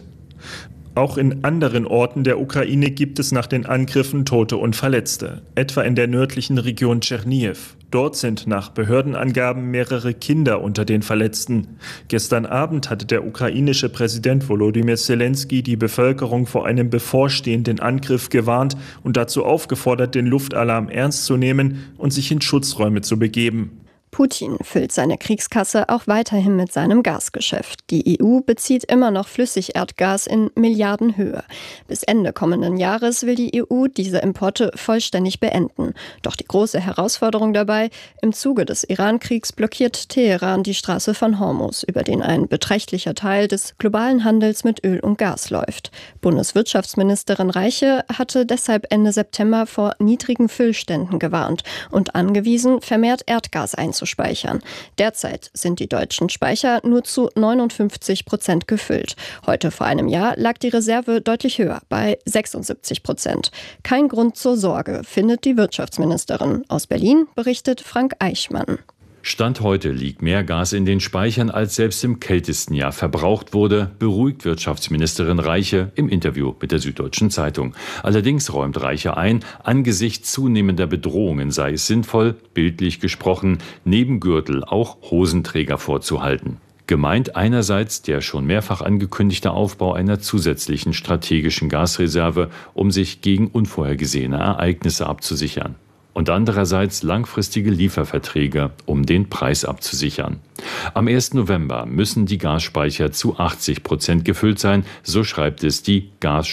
Auch in anderen Orten der Ukraine gibt es nach den Angriffen Tote und Verletzte, etwa in der nördlichen Region Tschernihiw. Dort sind nach Behördenangaben mehrere Kinder unter den Verletzten. Gestern Abend hatte der ukrainische Präsident Volodymyr Zelensky die Bevölkerung vor einem bevorstehenden Angriff gewarnt und dazu aufgefordert, den Luftalarm ernst zu nehmen und sich in Schutzräume zu begeben. Putin füllt seine Kriegskasse auch weiterhin mit seinem Gasgeschäft. Die E U bezieht immer noch Flüssigerdgas in Milliardenhöhe. Bis Ende kommenden Jahres will die E U diese Importe vollständig beenden. Doch die große Herausforderung dabei: Im Zuge des Iran-Kriegs blockiert Teheran die Straße von Hormuz, über den ein beträchtlicher Teil des globalen Handels mit Öl und Gas läuft. Bundeswirtschaftsministerin Reiche hatte deshalb Ende September vor niedrigen Füllständen gewarnt und angewiesen, vermehrt Erdgas einzuspeichern. Speichern. Derzeit sind die deutschen Speicher nur zu neunundfünfzig Prozent gefüllt. Heute vor einem Jahr lag die Reserve deutlich höher, bei sechsundsiebzig Prozent. Kein Grund zur Sorge, findet die Wirtschaftsministerin. Aus Berlin berichtet Frank Eichmann. Stand heute liegt mehr Gas in den Speichern, als selbst im kältesten Jahr verbraucht wurde, beruhigt Wirtschaftsministerin Reiche im Interview mit der Süddeutschen Zeitung. Allerdings räumt Reiche ein, angesichts zunehmender Bedrohungen sei es sinnvoll, bildlich gesprochen, neben Gürtel auch Hosenträger vorzuhalten. Gemeint einerseits der schon mehrfach angekündigte Aufbau einer zusätzlichen strategischen Gasreserve, um sich gegen unvorhergesehene Ereignisse abzusichern. Und andererseits langfristige Lieferverträge, um den Preis abzusichern. Am ersten November müssen die Gasspeicher zu achtzig Prozent gefüllt sein, so schreibt es die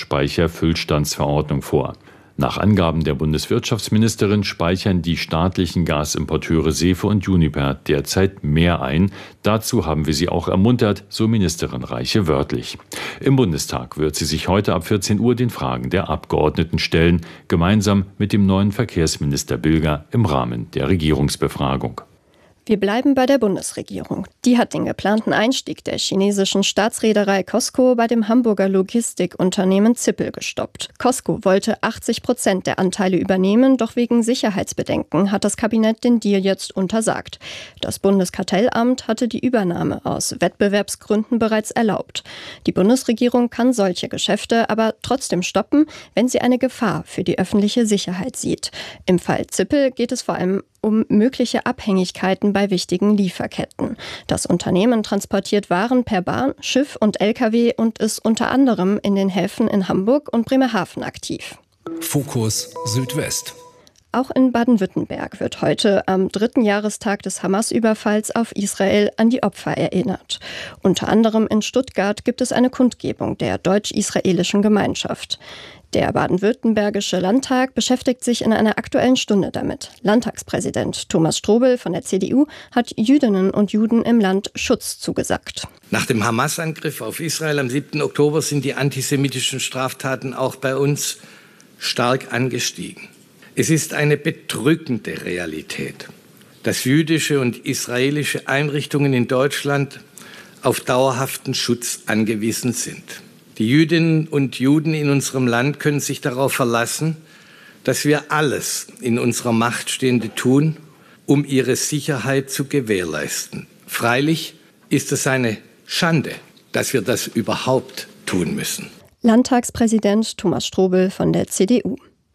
Gasspeicherfüllstandsverordnung vor. Nach Angaben der Bundeswirtschaftsministerin speichern die staatlichen Gasimporteure Sefe und Uniper derzeit mehr ein. Dazu haben wir sie auch ermuntert, so Ministerin Reiche wörtlich. Im Bundestag wird sie sich heute ab vierzehn Uhr den Fragen der Abgeordneten stellen, gemeinsam mit dem neuen Verkehrsminister Bilger im Rahmen der Regierungsbefragung. Wir bleiben bei der Bundesregierung. Die hat den geplanten Einstieg der chinesischen Staatsreederei COSCO bei dem Hamburger Logistikunternehmen Zippel gestoppt. COSCO wollte achtzig Prozent der Anteile übernehmen, doch wegen Sicherheitsbedenken hat das Kabinett den Deal jetzt untersagt. Das Bundeskartellamt hatte die Übernahme aus Wettbewerbsgründen bereits erlaubt. Die Bundesregierung kann solche Geschäfte aber trotzdem stoppen, wenn sie eine Gefahr für die öffentliche Sicherheit sieht. Im Fall Zippel geht es vor allem um mögliche Abhängigkeiten bei wichtigen Lieferketten. Das Unternehmen transportiert Waren per Bahn, Schiff und L K W und ist unter anderem in den Häfen in Hamburg und Bremerhaven aktiv. Fokus Südwest. Auch in Baden-Württemberg wird heute am dritten Jahrestag des Hamas-Überfalls auf Israel an die Opfer erinnert. Unter anderem in Stuttgart gibt es eine Kundgebung der deutsch-israelischen Gemeinschaft. Der baden-württembergische Landtag beschäftigt sich in einer Aktuellen Stunde damit. Landtagspräsident Thomas Strobel von der C D U hat Jüdinnen und Juden im Land Schutz zugesagt. Nach dem Hamas-Angriff auf Israel am siebten Oktober sind die antisemitischen Straftaten auch bei uns stark angestiegen. Es ist eine bedrückende Realität, dass jüdische und israelische Einrichtungen in Deutschland auf dauerhaften Schutz angewiesen sind. Die Jüdinnen und Juden in unserem Land können sich darauf verlassen, dass wir alles in unserer Macht Stehende tun, um ihre Sicherheit zu gewährleisten. Freilich ist es eine Schande, dass wir das überhaupt tun müssen. Landtagspräsident Thomas Strobel von der C D U.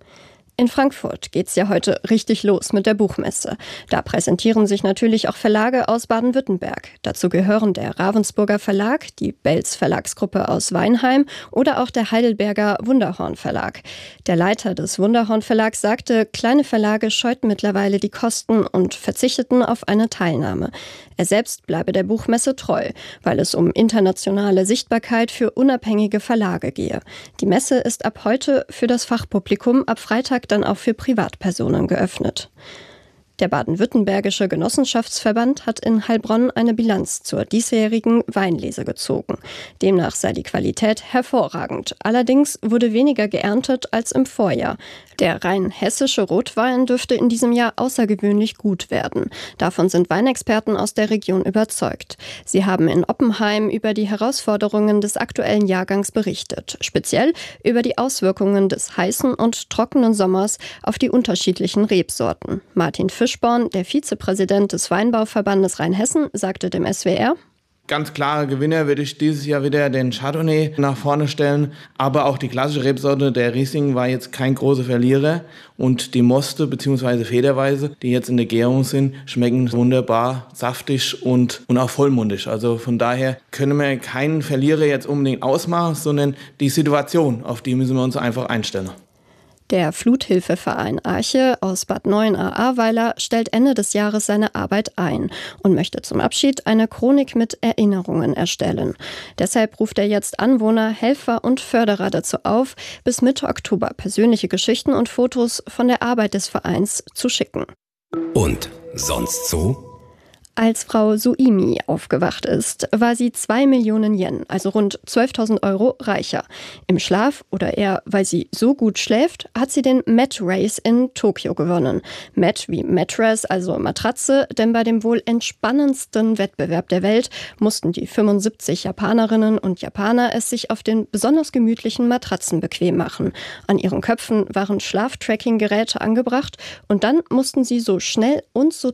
In Frankfurt geht's ja heute richtig los mit der Buchmesse. Da präsentieren sich natürlich auch Verlage aus Baden-Württemberg. Dazu gehören der Ravensburger Verlag, die Belz Verlagsgruppe aus Weinheim oder auch der Heidelberger Wunderhorn Verlag. Der Leiter des Wunderhorn Verlags sagte, kleine Verlage scheuten mittlerweile die Kosten und verzichteten auf eine Teilnahme. Er selbst bleibe der Buchmesse treu, weil es um internationale Sichtbarkeit für unabhängige Verlage gehe. Die Messe ist ab heute für das Fachpublikum, ab Freitag dann auch für Privatpersonen geöffnet. Der baden-württembergische Genossenschaftsverband hat in Heilbronn eine Bilanz zur diesjährigen Weinlese gezogen. Demnach sei die Qualität hervorragend. Allerdings wurde weniger geerntet als im Vorjahr. Der rein hessische Rotwein dürfte in diesem Jahr außergewöhnlich gut werden. Davon sind Weinexperten aus der Region überzeugt. Sie haben in Oppenheim über die Herausforderungen des aktuellen Jahrgangs berichtet. Speziell über die Auswirkungen des heißen und trockenen Sommers auf die unterschiedlichen Rebsorten. Martin Fischborn, der Vizepräsident des Weinbauverbandes Rheinhessen, sagte dem S W R: Ganz klare Gewinner würde ich dieses Jahr wieder den Chardonnay nach vorne stellen. Aber auch die klassische Rebsorte, der Riesling, war jetzt kein großer Verlierer. Und die Moste bzw. Federweise, die jetzt in der Gärung sind, schmecken wunderbar saftig und, und auch vollmundig. Also von daher können wir keinen Verlierer jetzt unbedingt ausmachen, sondern die Situation, auf die müssen wir uns einfach einstellen. Der Fluthilfeverein Arche aus Bad Neuenahr-Ahrweiler stellt Ende des Jahres seine Arbeit ein und möchte zum Abschied eine Chronik mit Erinnerungen erstellen. Deshalb ruft er jetzt Anwohner, Helfer und Förderer dazu auf, bis Mitte Oktober persönliche Geschichten und Fotos von der Arbeit des Vereins zu schicken. Und sonst so? Als Frau Suimi aufgewacht ist, war sie zwei Millionen Yen, also rund zwölftausend Euro, reicher. Im Schlaf, oder eher, weil sie so gut schläft, hat sie den Mat Race in Tokio gewonnen. Mat wie Mattress, also Matratze, denn bei dem wohl entspannendsten Wettbewerb der Welt mussten die fünfundsiebzig Japanerinnen und Japaner es sich auf den besonders gemütlichen Matratzen bequem machen. An ihren Köpfen waren Schlaftracking-Geräte angebracht und dann mussten sie so schnell und so